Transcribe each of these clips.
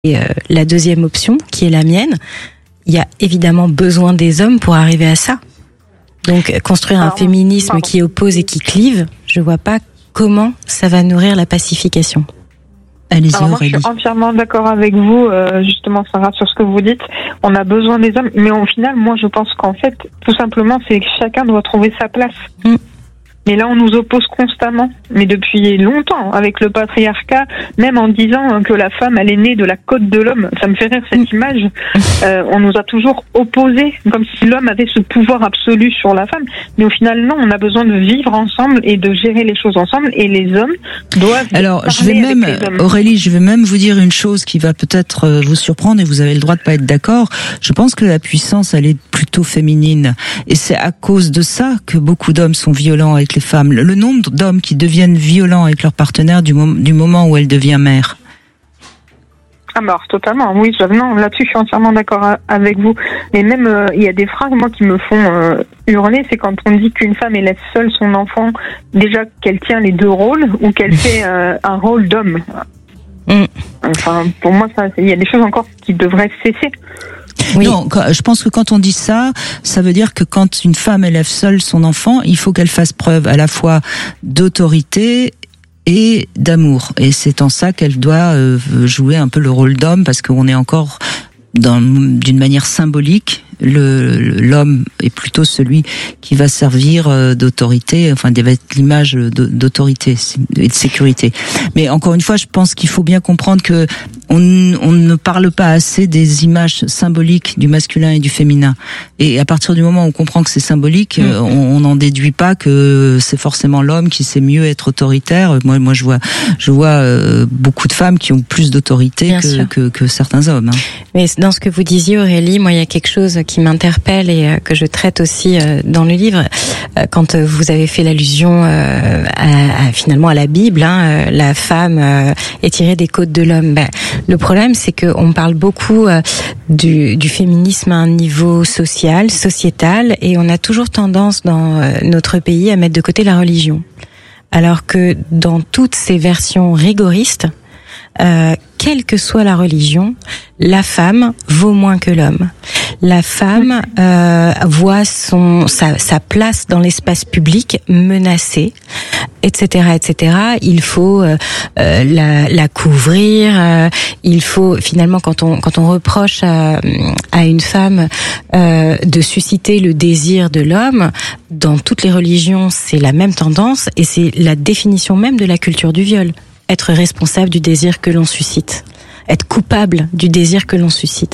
Et la deuxième option, qui est la mienne, il y a évidemment besoin des hommes pour arriver à ça. Donc construire un féminisme qui oppose et qui clive, je vois pas comment ça va nourrir la pacification. Allez-y, Alors moi, je suis entièrement d'accord avec vous, justement, Sarah, sur ce que vous dites. On a besoin des hommes, mais au final, moi, je pense qu'en fait, tout simplement, c'est que chacun doit trouver sa place. Mais là, on nous oppose constamment, mais depuis longtemps, avec le patriarcat, même en disant que la femme, elle est née de la côte de l'homme. Ça me fait rire, cette image. On nous a toujours opposés, comme si l'homme avait ce pouvoir absolu sur la femme. Mais au final, non, on a besoin de vivre ensemble et de gérer les choses ensemble, et les hommes doivent... Alors, Aurélie, je vais même vous dire une chose qui va peut-être vous surprendre, et vous avez le droit de pas être d'accord. Je pense que la puissance, elle est plutôt féminine. Et c'est à cause de ça que beaucoup d'hommes sont violents avec les femmes. Le nombre d'hommes qui deviennent violents avec leur partenaire du moment où elle devient mère. Ah bah alors, totalement, oui, non, là-dessus je suis entièrement d'accord avec vous. Mais même, il y a des phrases, moi, qui me font hurler, c'est quand on dit qu'une femme élève seule son enfant, déjà qu'elle tient les deux rôles, ou qu'elle fait un rôle d'homme. Enfin, pour moi, il y a des choses encore qui devraient cesser. Oui. Non, je pense que quand on dit ça, ça veut dire que quand une femme élève seule son enfant, il faut qu'elle fasse preuve à la fois d'autorité et d'amour. Et c'est en ça qu'elle doit jouer un peu le rôle d'homme, parce qu'on est encore d'une manière symbolique. L'homme est plutôt celui qui va servir d'autorité, enfin d'être l'image d'autorité et de sécurité. Mais encore une fois, je pense qu'il faut bien comprendre que on ne parle pas assez des images symboliques du masculin et du féminin. Et à partir du moment où on comprend que c'est symbolique, on n'en déduit pas que c'est forcément l'homme qui sait mieux être autoritaire. Moi, je vois beaucoup de femmes qui ont plus d'autorité que certains hommes. Hein. Mais dans ce que vous disiez, Aurélie, moi, il y a quelque chose qui m'interpelle et que je traite aussi dans le livre. Quand vous avez fait l'allusion finalement à la Bible, hein, la femme est tirée des côtes de l'homme. Le problème, c'est qu'on parle beaucoup du féminisme à un niveau social, sociétal, et on a toujours tendance dans notre pays à mettre de côté la religion. Alors que dans toutes ces versions rigoristes, quelle que soit la religion, la femme vaut moins que l'homme. La femme voit sa place dans l'espace public menacée, etc., etc. Il faut la couvrir. Il faut finalement, quand on reproche à une femme de susciter le désir de l'homme, dans toutes les religions, c'est la même tendance, et c'est la définition même de la culture du viol. Être responsable du désir que l'on suscite, être coupable du désir que l'on suscite.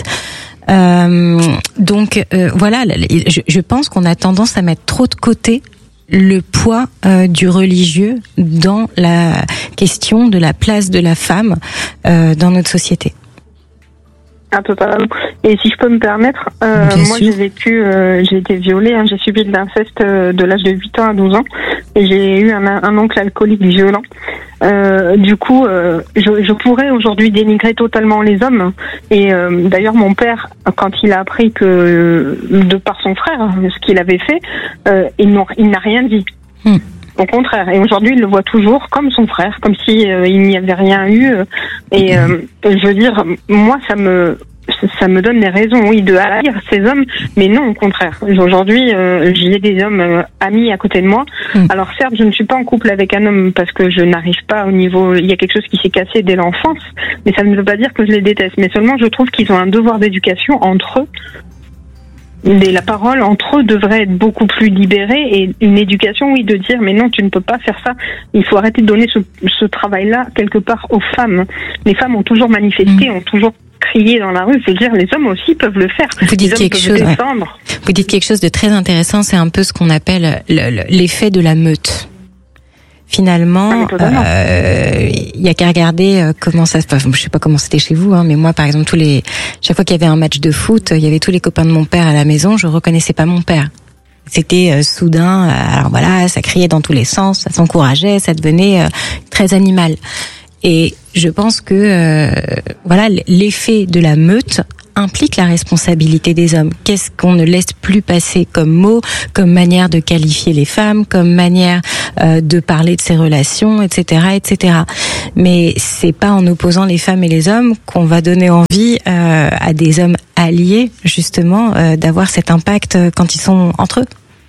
Donc voilà, je pense qu'on a tendance à mettre trop de côté le poids du religieux dans la question de la place de la femme dans notre société. Ah, totalement. Et si je peux me permettre, moi j'ai été violée, hein, j'ai subi de l'inceste de l'âge de 8 ans à 12 ans, et j'ai eu un oncle alcoolique violent. Du coup, je pourrais aujourd'hui dénigrer totalement les hommes. Et d'ailleurs, mon père, quand il a appris que, de par son frère, ce qu'il avait fait, il n'a rien dit. Au contraire. Et aujourd'hui, il le voit toujours comme son frère, comme si il n'y avait rien eu. Et je veux dire, moi, ça me donne des raisons, oui, de haïr ces hommes, mais non, au contraire. Aujourd'hui, j'ai des hommes amis à côté de moi. Alors certes, je ne suis pas en couple avec un homme parce que je n'arrive pas au niveau... Il y a quelque chose qui s'est cassé dès l'enfance, mais ça ne veut pas dire que je les déteste. Mais seulement, je trouve qu'ils ont un devoir d'éducation entre eux. Et la parole entre eux devrait être beaucoup plus libérée, et une éducation, oui, de dire mais non, tu ne peux pas faire ça. Il faut arrêter de donner ce travail-là quelque part aux femmes. Les femmes ont toujours manifesté, ont toujours crié dans la rue. Je veux dire, les hommes aussi peuvent le faire. Vous dites quelque chose de très intéressant. C'est un peu ce qu'on appelle l'effet de la meute. Finalement, il y a qu'à regarder comment ça se passe. Je sais pas comment c'était chez vous, hein, mais moi, par exemple, chaque fois qu'il y avait un match de foot, il y avait tous les copains de mon père à la maison. Je reconnaissais pas mon père. C'était soudain. Alors voilà, ça criait dans tous les sens, ça s'encourageait, ça devenait très animal. Et je pense que voilà, l'effet de la meute implique la responsabilité des hommes. Qu'est-ce qu'on ne laisse plus passer comme mot, comme manière de qualifier les femmes, comme manière de parler de ses relations, etc., etc. Mais c'est pas en opposant les femmes et les hommes qu'on va donner envie à des hommes alliés, justement, d'avoir cet impact quand ils sont entre eux.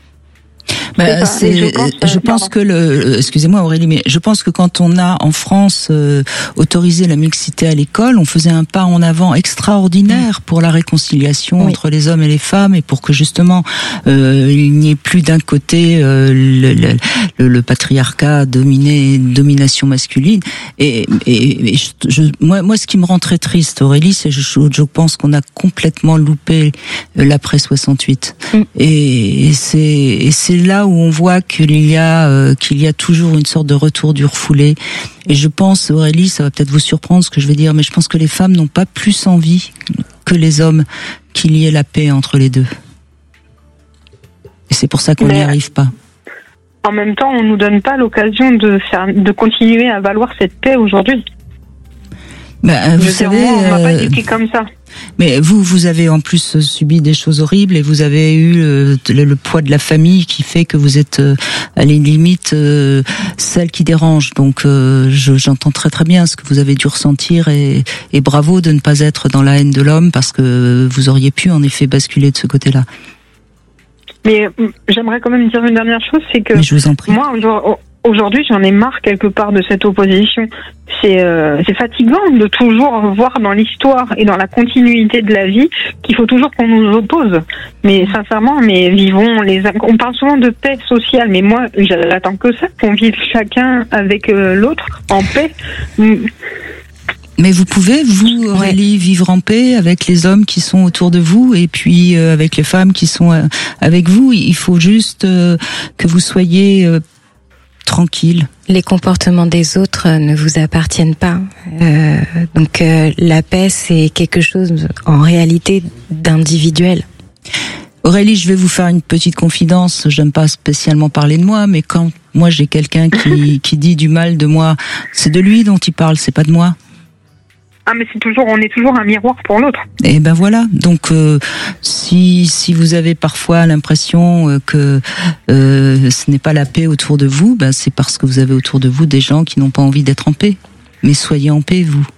Je pense que excusez-moi Aurélie, mais je pense que quand on a en France autorisé la mixité à l'école, on faisait un pas en avant extraordinaire pour la réconciliation entre les hommes et les femmes et pour que justement il n'y ait plus d'un côté le patriarcat domination masculine. Moi, ce qui me rend très triste, Aurélie, c'est je pense qu'on a complètement loupé l'après 68. Et c'est là où on voit qu'il y a toujours une sorte de retour du refoulé. Et je pense, Aurélie, ça va peut-être vous surprendre ce que je vais dire, mais je pense que les femmes n'ont pas plus envie que les hommes qu'il y ait la paix entre les deux. Et c'est pour ça qu'on n'y arrive pas. En même temps, on nous donne pas l'occasion de continuer à valoir cette paix aujourd'hui. Vous savez, on m'a pas éduqué comme ça. Mais vous avez en plus subi des choses horribles et vous avez eu le poids de la famille qui fait que vous êtes à la limite celle qui dérange. Donc j'entends très très bien ce que vous avez dû ressentir et bravo de ne pas être dans la haine de l'homme parce que vous auriez pu en effet basculer de ce côté-là. Mais j'aimerais quand même dire une dernière chose, c'est que je vous en prie. Moi aujourd'hui, j'en ai marre quelque part de cette opposition. C'est fatigant de toujours voir dans l'histoire et dans la continuité de la vie qu'il faut toujours qu'on nous oppose. Mais sincèrement, on parle souvent de paix sociale, mais moi, j'attends que ça, qu'on vive chacun avec l'autre en paix. Mais vous pouvez, vous, Aurélie, vivre en paix avec les hommes qui sont autour de vous et puis avec les femmes qui sont avec vous. Il faut juste que vous soyez tranquille. Les comportements des autres ne vous appartiennent pas. Donc la paix, c'est quelque chose en réalité d'individuel. Aurélie, je vais vous faire une petite confidence. J'aime pas spécialement parler de moi, mais quand moi j'ai quelqu'un qui dit du mal de moi, c'est de lui dont il parle, c'est pas de moi. Ah, mais on est toujours un miroir pour l'autre. Et ben voilà. Donc si vous avez parfois l'impression que ce n'est pas la paix autour de vous, c'est parce que vous avez autour de vous des gens qui n'ont pas envie d'être en paix. Mais soyez en paix, vous.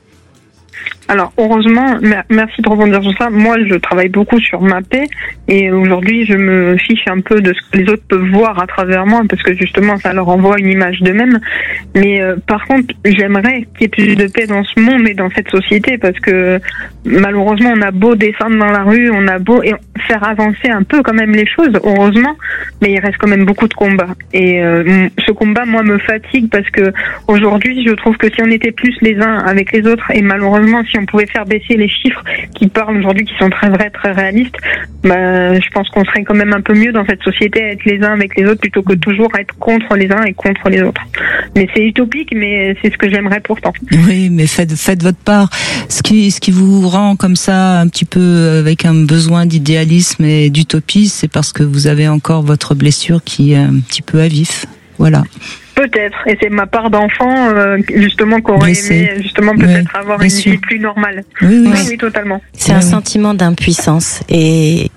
Alors, heureusement, merci de rebondir sur ça. Moi, je travaille beaucoup sur ma paix et aujourd'hui, je me fiche un peu de ce que les autres peuvent voir à travers moi parce que justement, ça leur envoie une image d'eux-mêmes. Mais par contre, j'aimerais qu'il y ait plus de paix dans ce monde et dans cette société parce que malheureusement, on a beau descendre dans la rue, on a beau faire avancer un peu quand même les choses, heureusement, mais il reste quand même beaucoup de combats. Et ce combat, moi, me fatigue parce que aujourd'hui, je trouve que si on était plus les uns avec les autres et malheureusement, si on pouvait faire baisser les chiffres qui parlent aujourd'hui, qui sont très vrais, très réalistes, je pense qu'on serait quand même un peu mieux dans cette société à être les uns avec les autres plutôt que toujours être contre les uns et contre les autres. Mais c'est utopique, mais c'est ce que j'aimerais pourtant. Oui, mais faites votre part. Ce qui vous rend comme ça un petit peu avec un besoin d'idéalisme et d'utopie, c'est parce que vous avez encore votre blessure qui est un petit peu à vif. Voilà. Peut-être, et c'est ma part d'enfant justement qu'on aurait aimé justement peut-être avoir une vie plus normale. Oui, totalement. C'est un sentiment d'impuissance et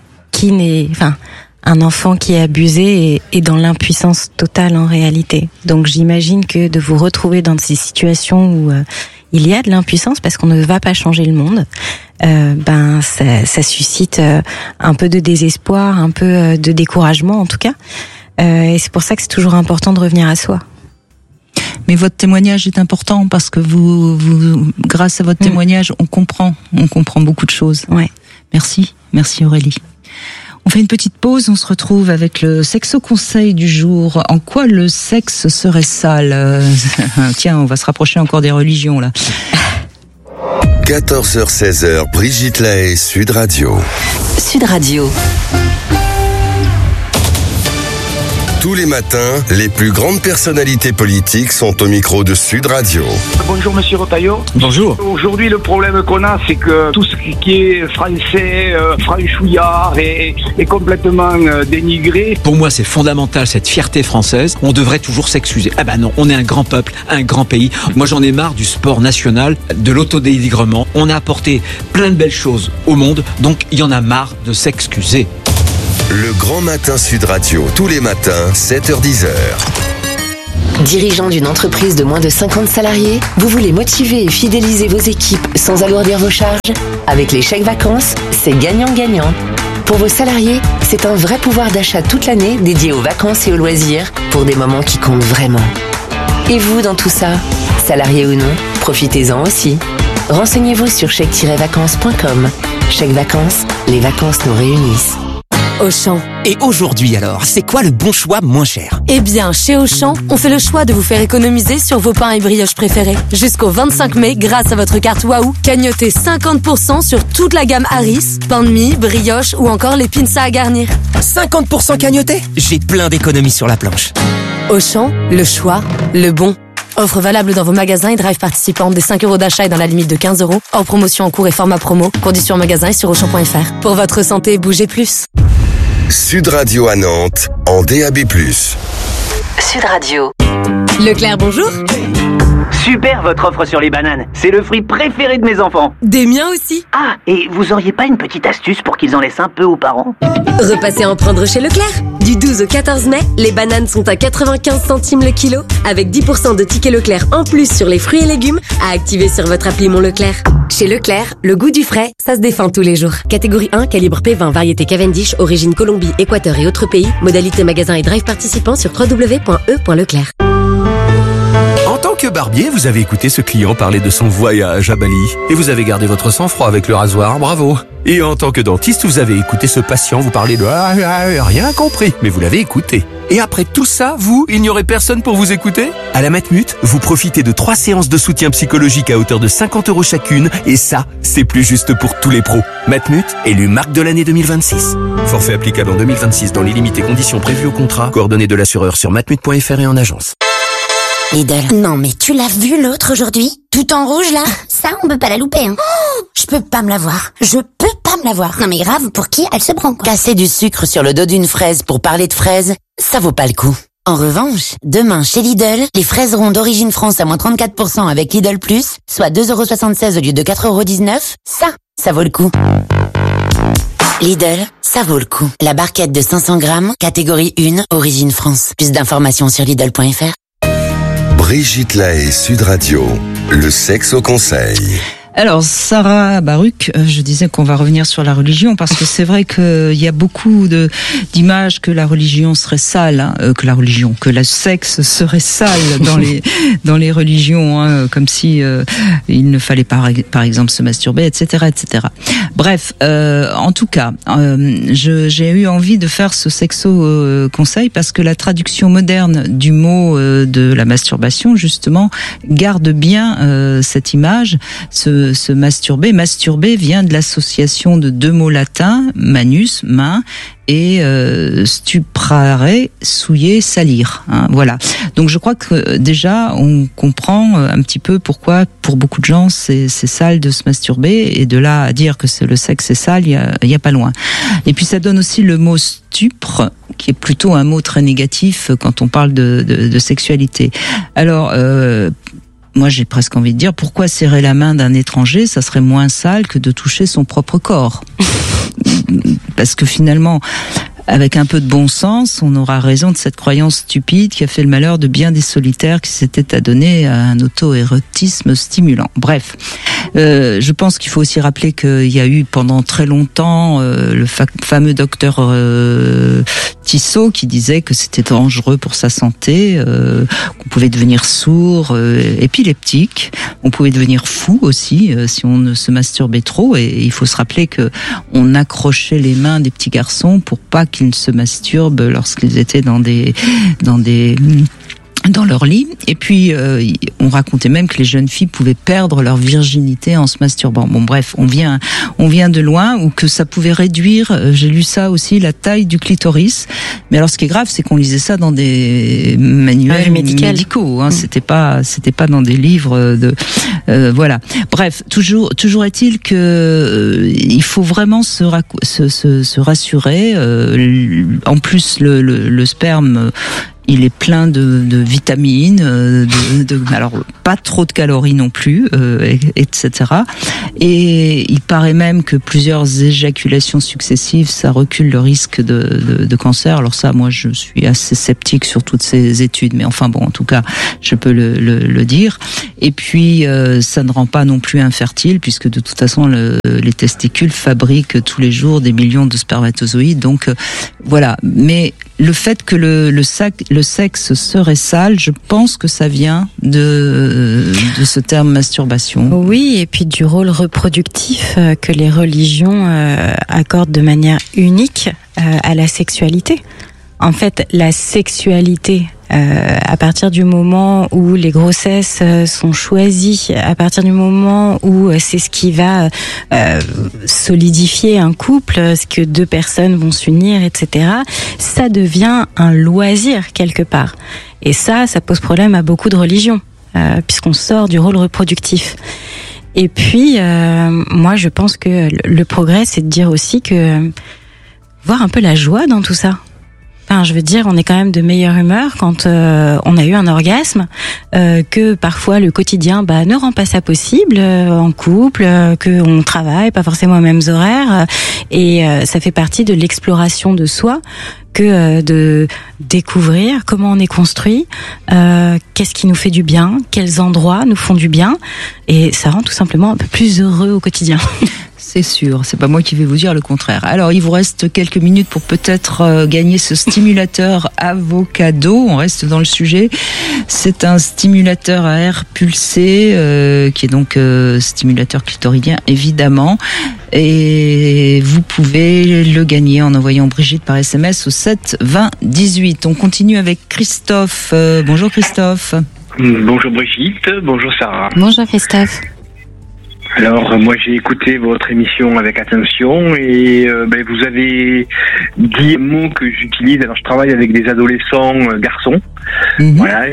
un enfant qui est abusé est dans l'impuissance totale en réalité. Donc j'imagine que de vous retrouver dans ces situations où il y a de l'impuissance parce qu'on ne va pas changer le monde, ça suscite un peu de désespoir, un peu de découragement en tout cas. Et c'est pour ça que c'est toujours important de revenir à soi. Mais votre témoignage est important parce que vous grâce à votre témoignage, on comprend beaucoup de choses. Ouais. Merci Aurélie. On fait une petite pause, on se retrouve avec le sexo conseil du jour. En quoi le sexe serait sale ? Tiens, on va se rapprocher encore des religions là. 14h-16h, Brigitte Lahaie, Sud Radio. Sud Radio. Tous les matins, les plus grandes personnalités politiques sont au micro de Sud Radio. Bonjour Monsieur Retailleau. Bonjour. Aujourd'hui, le problème qu'on a, c'est que tout ce qui est français, franchouillard est complètement dénigré. Pour moi, c'est fondamental, cette fierté française. On devrait toujours s'excuser. Ah ben non, on est un grand peuple, un grand pays. Moi, j'en ai marre du sport national, de l'autodénigrement. On a apporté plein de belles choses au monde, donc il y en a marre de s'excuser. Le Grand Matin Sud Radio, tous les matins, 7h-10h. Dirigeant d'une entreprise de moins de 50 salariés, vous voulez motiver et fidéliser vos équipes sans alourdir vos charges? Avec les chèques vacances, c'est gagnant-gagnant. Pour vos salariés, c'est un vrai pouvoir d'achat toute l'année dédié aux vacances et aux loisirs pour des moments qui comptent vraiment. Et vous dans tout ça? Salarié ou non, profitez-en aussi. Renseignez-vous sur chèque-vacances.com. Chèque vacances, les vacances nous réunissent. Auchan. Et aujourd'hui alors, c'est quoi le bon choix moins cher? Eh bien, chez Auchan, on fait le choix de vous faire économiser sur vos pains et brioches préférés. Jusqu'au 25 mai, grâce à votre carte Waouh, cagnotez 50% sur toute la gamme Harris, pain de mie, brioche ou encore les pinces à garnir. 50% cagnoté? J'ai plein d'économies sur la planche. Auchan, le choix, le bon. Offre valable dans vos magasins et drive participants des 5 € d'achat et dans la limite de 15 €. Hors promotion en cours et format promo. Conditions en magasin et sur Auchan.fr. Pour votre santé, bougez plus. Sud Radio à Nantes, en DAB+. Sud Radio. Leclerc, bonjour. Super votre offre sur les bananes. C'est le fruit préféré de mes enfants. Des miens aussi. Ah, et vous auriez pas une petite astuce pour qu'ils en laissent un peu aux parents? Repassez en prendre chez Leclerc. Du 12 au 14 mai, les bananes sont à 95 centimes le kilo, avec 10% de tickets Leclerc en plus sur les fruits et légumes à activer sur votre appli Mon Leclerc. Chez Leclerc, le goût du frais, ça se défend tous les jours. Catégorie 1, calibre P20, variété Cavendish, origine Colombie, Équateur et autres pays. Modalité magasin et drive participant sur www.e.leclerc. En tant que barbier, vous avez écouté ce client parler de son voyage à Bali et vous avez gardé votre sang-froid avec le rasoir, bravo. Et en tant que dentiste, vous avez écouté ce patient vous parler de rien compris, mais vous l'avez écouté. Et après tout ça, vous, il n'y aurait personne pour vous écouter? À la Matmut, vous profitez de 3 séances de soutien psychologique à hauteur de 50 € chacune, et ça, c'est plus juste pour tous les pros. Matmut, élu marque de l'année 2026. Forfait applicable en 2026 dans les limites et conditions prévues au contrat. Coordonnées de l'assureur sur matmut.fr et en agence. Lidl. Non mais tu l'as vu l'autre aujourd'hui? Tout en rouge là? Ça on peut pas la louper hein. Oh, je peux pas me la voir. Non mais grave, pour qui elle se prend quoi? Casser du sucre sur le dos d'une fraise pour parler de fraises, ça vaut pas le coup. En revanche, demain chez Lidl, les fraises rondes d'origine France à moins 34% avec Lidl+, soit 2,76 € au lieu de 4,19 €, ça vaut le coup. Lidl, ça vaut le coup. La barquette de 500 grammes, catégorie 1, origine France. Plus d'informations sur Lidl.fr. Brigitte Lahaie, Sud Radio, le sexe au conseil. Alors, Sarah Baruch, je disais qu'on va revenir sur la religion parce que c'est vrai qu'il y a beaucoup d'images que la religion serait sale, hein, que le sexe serait sale dans les religions, hein, comme si il ne fallait pas, par exemple, se masturber, etc., etc. Bref, en tout cas, j'ai eu envie de faire ce sexo conseil parce que la traduction moderne du mot de la masturbation, justement, garde bien cette image. Se masturber. Masturber vient de l'association de 2 mots latins, manus, main, et stuprare, souiller, salir. Hein, voilà. Donc je crois que déjà on comprend un petit peu pourquoi pour beaucoup de gens c'est sale de se masturber, et de là à dire que le sexe est sale, il y a pas loin. Et puis ça donne aussi le mot stupre, qui est plutôt un mot très négatif quand on parle de sexualité. Alors moi, j'ai presque envie de dire, pourquoi serrer la main d'un étranger, ça serait moins sale que de toucher son propre corps? Parce que finalement, avec un peu de bon sens, on aura raison de cette croyance stupide qui a fait le malheur de bien des solitaires qui s'étaient adonnés à un auto-érotisme stimulant. Bref, je pense qu'il faut aussi rappeler qu'il y a eu pendant très longtemps le fameux docteur Tissot qui disait que c'était dangereux pour sa santé, qu'on pouvait devenir sourd, épileptique, on pouvait devenir fou aussi si on ne se masturbait trop, et il faut se rappeler que on accrochait les mains des petits garçons pour pas qu'ils ne se masturbent lorsqu'ils étaient dans leur lit. Et puis on racontait même que les jeunes filles pouvaient perdre leur virginité en se masturbant. Bon bref, on vient de loin, ou que ça pouvait réduire, j'ai lu ça aussi, la taille du clitoris. Mais alors ce qui est grave, c'est qu'on lisait ça dans des manuels médicaux, hein. C'était pas dans des livres voilà. Bref, toujours est-il que il faut vraiment se rassurer. En plus le sperme Il est plein de vitamines, alors pas trop de calories non plus, etc. Et il paraît même que plusieurs éjaculations successives, ça recule le risque de cancer. Alors ça, moi, je suis assez sceptique sur toutes ces études, mais enfin bon, en tout cas, je peux le dire. Et puis, ça ne rend pas non plus infertile, puisque de toute façon, les testicules fabriquent tous les jours des millions de spermatozoïdes. Donc voilà. Mais le fait que le sexe serait sale, je pense que ça vient de ce terme masturbation. Oui, et puis du rôle reproductif que les religions accordent de manière unique à la sexualité. En fait, la sexualité, à partir du moment où les grossesses sont choisies, à partir du moment où c'est ce qui va solidifier un couple, ce que deux personnes vont s'unir, etc., ça devient un loisir quelque part. Et ça pose problème à beaucoup de religions, puisqu'on sort du rôle reproductif. Et puis, moi, je pense que le progrès, c'est de dire aussi que voir un peu la joie dans tout ça. Enfin, je veux dire, on est quand même de meilleure humeur quand on a eu un orgasme, que parfois le quotidien ne rend pas ça possible en couple, que on travaille pas forcément aux mêmes horaires, et ça fait partie de l'exploration de soi, que de découvrir comment on est construit, qu'est-ce qui nous fait du bien, quels endroits nous font du bien, et ça rend tout simplement un peu plus heureux au quotidien. C'est sûr, c'est pas moi qui vais vous dire le contraire. Alors, il vous reste quelques minutes pour peut-être gagner ce stimulateur Avocado. On reste dans le sujet. C'est un stimulateur à air pulsé, qui est donc stimulateur clitoridien, évidemment. Et vous pouvez le gagner en envoyant Brigitte par SMS au 7 20 18. On continue avec Christophe. Bonjour Christophe. Bonjour Brigitte, bonjour Sarah. Bonjour Christophe. Alors, moi j'ai écouté votre émission avec attention et vous avez dit un mot que j'utilise. Alors, je travaille avec des adolescents garçons. Voilà,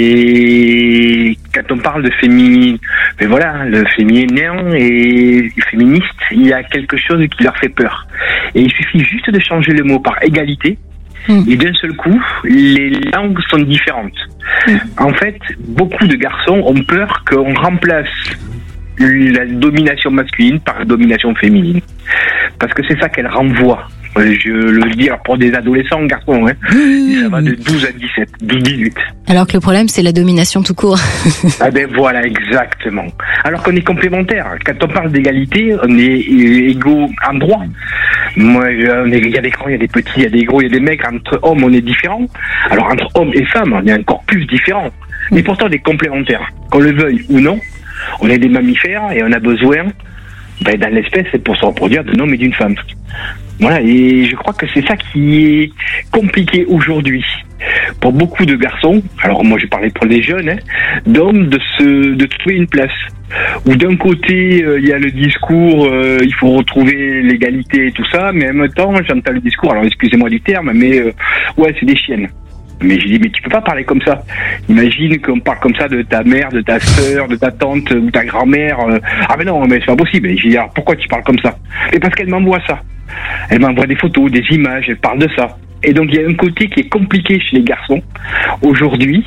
et quand on parle de féminisme, le féminin et féministe, il y a quelque chose qui leur fait peur. Et il suffit juste de changer le mot par égalité. Et d'un seul coup, les langues sont différentes. En fait, beaucoup de garçons ont peur qu'on remplace la domination masculine par la domination féminine. Parce que c'est ça qu'elle renvoie. Je le dis pour des adolescents garçons, ça va de 12 à 17, 12-18. Alors que le problème, c'est la domination tout court. Voilà, exactement. Alors qu'on est complémentaires. Quand on parle d'égalité, on est égaux en droit. Moi, il y a des grands, il y a des petits, il y a des gros, il y a des mecs. Entre hommes, on est différents. Alors entre hommes et femmes, on est encore plus différents. Mais pourtant, on est complémentaires. Qu'on le veuille ou non, on est des mammifères et on a besoin, dans l'espèce, pour se reproduire, d'un homme et d'une femme. Voilà, et je crois que c'est ça qui est compliqué aujourd'hui pour beaucoup de garçons. Alors moi, je parlais pour les jeunes, d'hommes, de trouver une place. Où d'un côté, il y a le discours, il faut retrouver l'égalité et tout ça, mais en même temps, j'entends le discours, alors excusez-moi du terme, mais c'est des chiennes. Mais je dis, mais tu peux pas parler comme ça. Imagine qu'on parle comme ça de ta mère, de ta sœur, de ta tante ou ta grand-mère. Ah mais non, mais c'est pas possible. Et je dis, alors pourquoi tu parles comme ça? Et parce qu'elle m'envoie ça. Elle m'envoie des photos, des images, elle parle de ça. Et donc il y a un côté qui est compliqué chez les garçons aujourd'hui,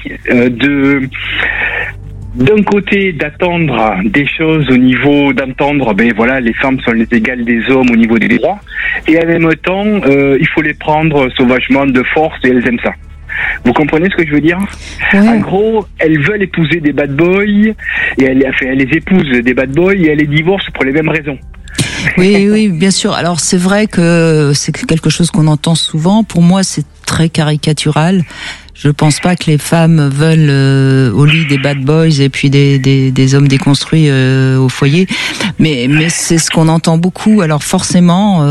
d'un côté d'attendre des choses au niveau d'entendre, les femmes sont les égales des hommes au niveau des droits, et en même temps, il faut les prendre sauvagement de force et elles aiment ça. Vous comprenez ce que je veux dire? En gros, elles veulent épouser des bad boys et elles les épousent des bad boys et elles les divorcent pour les mêmes raisons. Oui, bien sûr. Alors c'est vrai que c'est quelque chose qu'on entend souvent. Pour moi, c'est très caricatural. Je pense pas que les femmes veulent au lit des bad boys et puis des hommes déconstruits au foyer, mais c'est ce qu'on entend beaucoup. Alors forcément,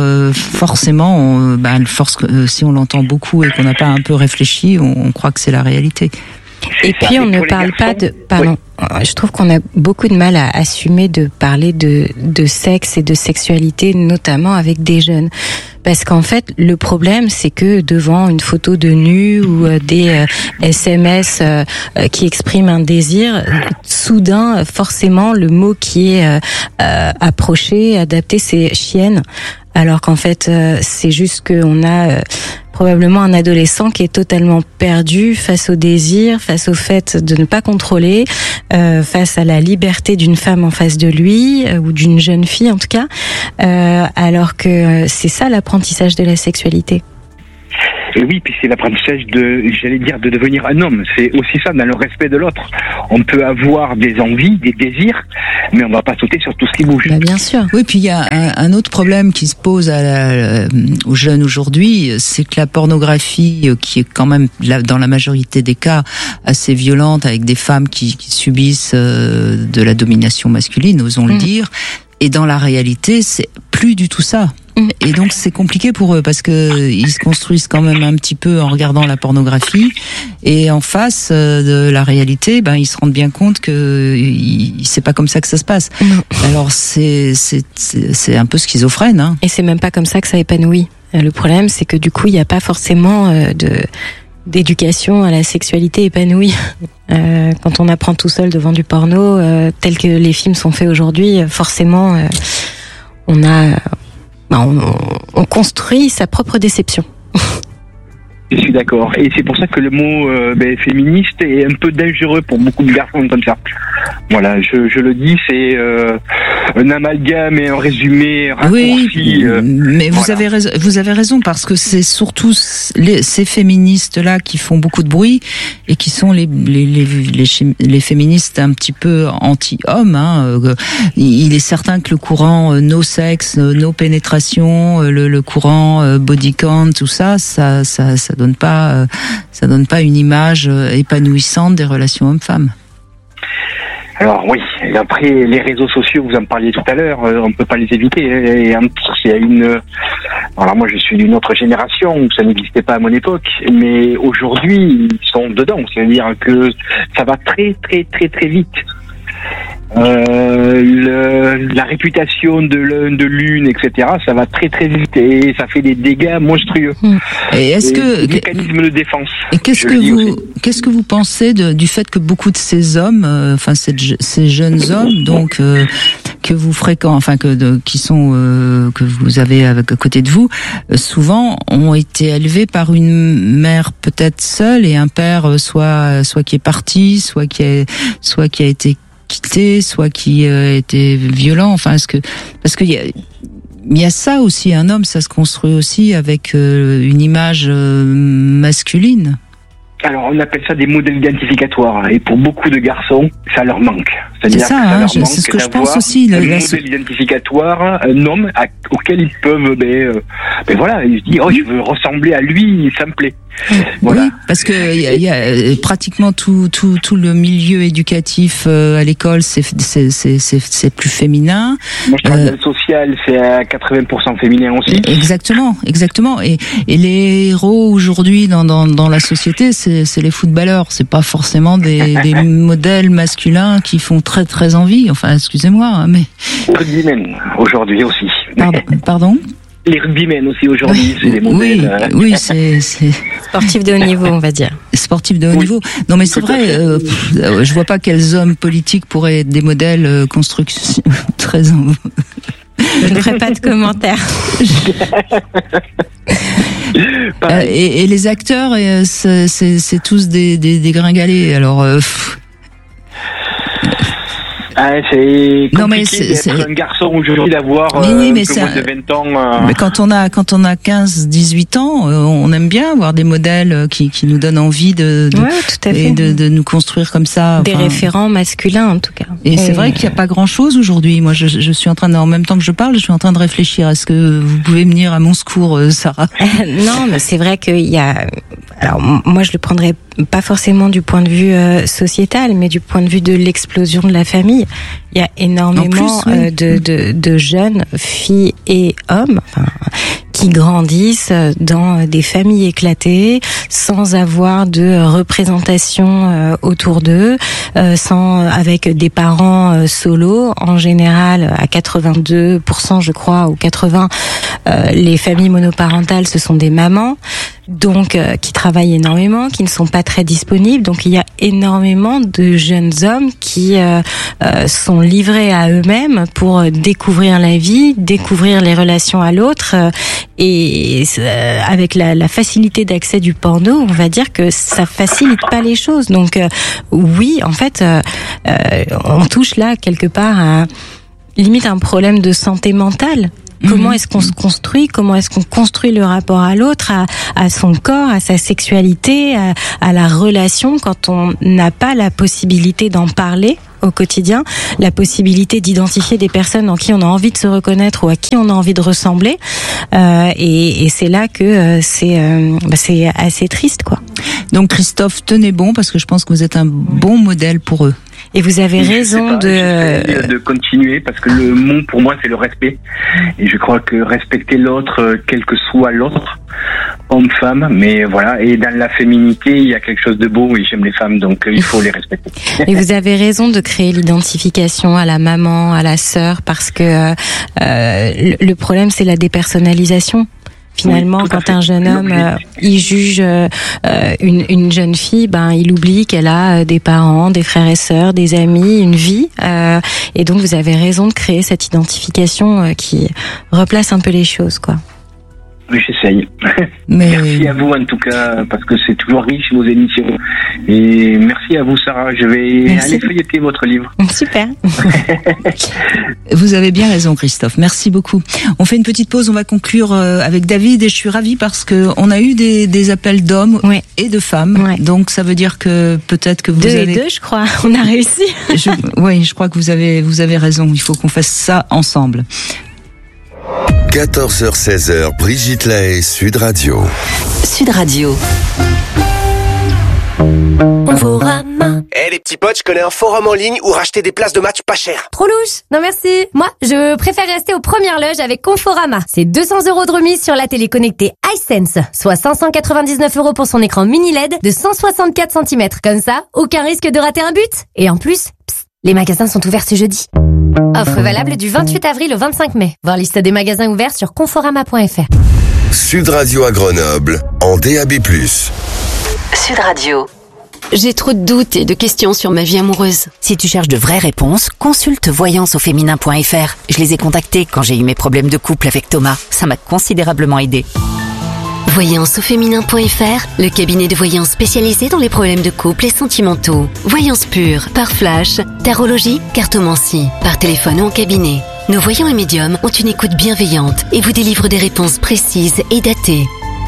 si on l'entend beaucoup et qu'on n'a pas un peu réfléchi, on croit que c'est la réalité. Et puis on ne parle pas de... Pardon, je trouve qu'on a beaucoup de mal à assumer de parler de sexe et de sexualité, notamment avec des jeunes. Parce qu'en fait, le problème, c'est que devant une photo de nu ou des SMS qui expriment un désir, soudain, forcément, le mot qui est adapté, c'est chienne. Alors qu'en fait, c'est juste qu'on a probablement un adolescent qui est totalement perdu face au désir, face au fait de ne pas contrôler, face à la liberté d'une femme en face de lui, ou d'une jeune fille en tout cas, alors que c'est ça l'apprentissage de la sexualité. Et oui, puis c'est l'apprentissage de devenir un homme. C'est aussi ça, dans le respect de l'autre. On peut avoir des envies, des désirs, mais on va pas sauter sur tout ce qui bouge. Bah, bien sûr. Oui, puis il y a un autre problème qui se pose aux jeunes aujourd'hui, c'est que la pornographie, qui est quand même, dans la majorité des cas, assez violente, avec des femmes qui subissent de la domination masculine, osons le dire, et dans la réalité, c'est plus du tout ça. Et donc c'est compliqué pour eux parce que ils se construisent quand même un petit peu en regardant la pornographie, et en face de la réalité, ils se rendent bien compte que c'est pas comme ça que ça se passe. Alors c'est un peu schizophrène, hein. Et c'est même pas comme ça que ça épanouit. Le problème, c'est que du coup, il n'y a pas forcément d'éducation à la sexualité épanouie. Quand on apprend tout seul devant du porno, tel que les films sont faits aujourd'hui, forcément, on construit sa propre déception. Je suis d'accord. Et c'est pour ça que le mot féministe est un peu dangereux pour beaucoup de garçons comme ça. Voilà, je le dis, c'est un amalgame et un résumé raccourci. Oui, mais voilà. Vous avez raison, parce que c'est surtout ces féministes-là qui font beaucoup de bruit et qui sont les féministes un petit peu anti-hommes. Hein. Il est certain que le courant no sexe, no pénétration, le courant body count, tout ça donne pas une image épanouissante des relations hommes-femmes. Alors oui, et après les réseaux sociaux, vous en parliez tout à l'heure, on peut pas les éviter. Et il y a alors moi je suis d'une autre génération où ça n'existait pas à mon époque, mais aujourd'hui ils sont dedans. C'est-à-dire que ça va très très très très vite. La réputation de l'une, etc., ça va très très vite et ça fait des dégâts monstrueux. Et est-ce que mécanisme de défense. Et qu'est-ce que vous pensez du fait que beaucoup de ces hommes, ces jeunes hommes, donc que vous fréquentez, que vous avez à côté de vous, souvent ont été élevés par une mère peut-être seule et un père soit qui est parti, soit qui a été quitté, soit qui était violent. Parce que il y a ça aussi, un homme, ça se construit aussi avec une image masculine. Alors on appelle ça des modèles identificatoires, et pour beaucoup de garçons, ça leur manque. C'est ça, c'est ce que je pense aussi. Un modèle identificatoire, un homme auquel ils peuvent, ils se disent, je veux ressembler à lui, ça me plaît. Voilà. Oui, parce que il y a pratiquement tout le milieu éducatif à l'école, c'est plus féminin. Moi, je travaille dans le social, c'est à 80% féminin aussi. Exactement. Et les héros aujourd'hui dans la société, c'est les footballeurs. C'est pas forcément des modèles masculins qui font très très envie. Enfin, excusez-moi, mais. Les rugbymen aujourd'hui aussi. Pardon. Les rugbymen aussi aujourd'hui, c'est des modèles. Oui, c'est sportifs de haut niveau, on va dire. Sportifs de haut niveau. Non, mais c'est vrai. Je vois pas quels hommes politiques pourraient être des modèles construction très. Je ne ferai pas de commentaires. Et les acteurs, c'est tous des gringalés. Alors. C'est compliqué d'être un garçon aujourd'hui, d'avoir moins de 20 ans. Mais quand on a 15-18 ans, on aime bien avoir des modèles qui nous donnent envie de nous construire comme ça. Des référents masculins en tout cas. Et c'est vrai qu'il n'y a pas grand-chose aujourd'hui. Moi, je suis en train en même temps que je parle, je suis en train de réfléchir. Est-ce que vous pouvez venir à mon secours, Sarah? Non, mais c'est vrai qu'il y a. Alors moi, je le prendrais pas forcément du point de vue sociétal, mais du point de vue de l'explosion de la famille. Il y a énormément de jeunes filles et hommes qui grandissent dans des familles éclatées, sans avoir de représentation autour d'eux, avec des parents solos. En général, à 82%, je crois, ou 80%, les familles monoparentales, ce sont des mamans. donc qui travaillent énormément, qui ne sont pas très disponibles. Donc il y a énormément de jeunes hommes qui sont livrés à eux-mêmes pour découvrir la vie, découvrir les relations à l'autre, et avec la facilité d'accès du porno, on va dire que ça facilite pas les choses. Donc oui, en fait, on touche là quelque part à limite un problème de santé mentale. Comment est-ce qu'on se construit? Comment est-ce qu'on construit le rapport à l'autre, à son corps, à sa sexualité, à la relation, quand on n'a pas la possibilité d'en parler au quotidien, la possibilité d'identifier des personnes en qui on a envie de se reconnaître ou à qui on a envie de ressembler, et c'est là que c'est assez triste, quoi. Donc Christophe, tenez bon, parce que je pense que vous êtes un bon modèle pour eux. Et vous avez raison de continuer, parce que le mot pour moi c'est le respect, et je crois que respecter l'autre, quel que soit l'autre, homme, femme, mais voilà, et dans la féminité il y a quelque chose de beau, et j'aime les femmes, donc il faut les respecter. Et vous avez raison de créer l'identification à la maman, à la sœur, parce que le problème c'est la dépersonnalisation. Finalement, quand un jeune homme il juge une jeune fille, il oublie qu'elle a des parents, des frères et sœurs, des amis, une vie. Et donc, vous avez raison de créer cette identification qui replace un peu les choses, quoi. Oui, j'essaye. Merci à vous en tout cas, parce que c'est toujours riche vos émissions. Et merci à vous Sarah, je vais aller feuilleter votre livre. Super. Vous avez bien raison Christophe, merci beaucoup. On fait une petite pause, on va conclure avec David, et je suis ravie parce que on a eu des appels d'hommes et de femmes. Donc ça veut dire que peut-être que vous avez... Deux, je crois, on a réussi. Oui, je crois que vous avez raison, il faut qu'on fasse ça ensemble. 14h-16h, Brigitte Lahaie, Sud Radio. Sud Radio. Conforama. Les petits potes, je connais un forum en ligne où racheter des places de match pas cher. Trop louche. Non merci. Moi, je préfère rester aux premières loges avec Conforama. C'est 200 € de remise sur la télé connectée iSense, soit 599 € pour son écran mini LED de 164 cm. Comme ça, aucun risque de rater un but. Et en plus, les magasins sont ouverts ce jeudi. Offre valable du 28 avril au 25 mai. Voir liste des magasins ouverts sur conforama.fr. Sud Radio à Grenoble, en DAB+. Sud Radio. J'ai trop de doutes et de questions sur ma vie amoureuse. Si tu cherches de vraies réponses, consulte voyanceauféminin.fr. Je les ai contactés quand j'ai eu mes problèmes de couple avec Thomas. Ça m'a considérablement aidé. Voyanceauféminin.fr, le cabinet de voyance spécialisé dans les problèmes de couple et sentimentaux. Voyance pure, par flash, tarologie, cartomancie, par téléphone ou en cabinet. Nos voyants et médiums ont une écoute bienveillante et vous délivrent des réponses précises et datées.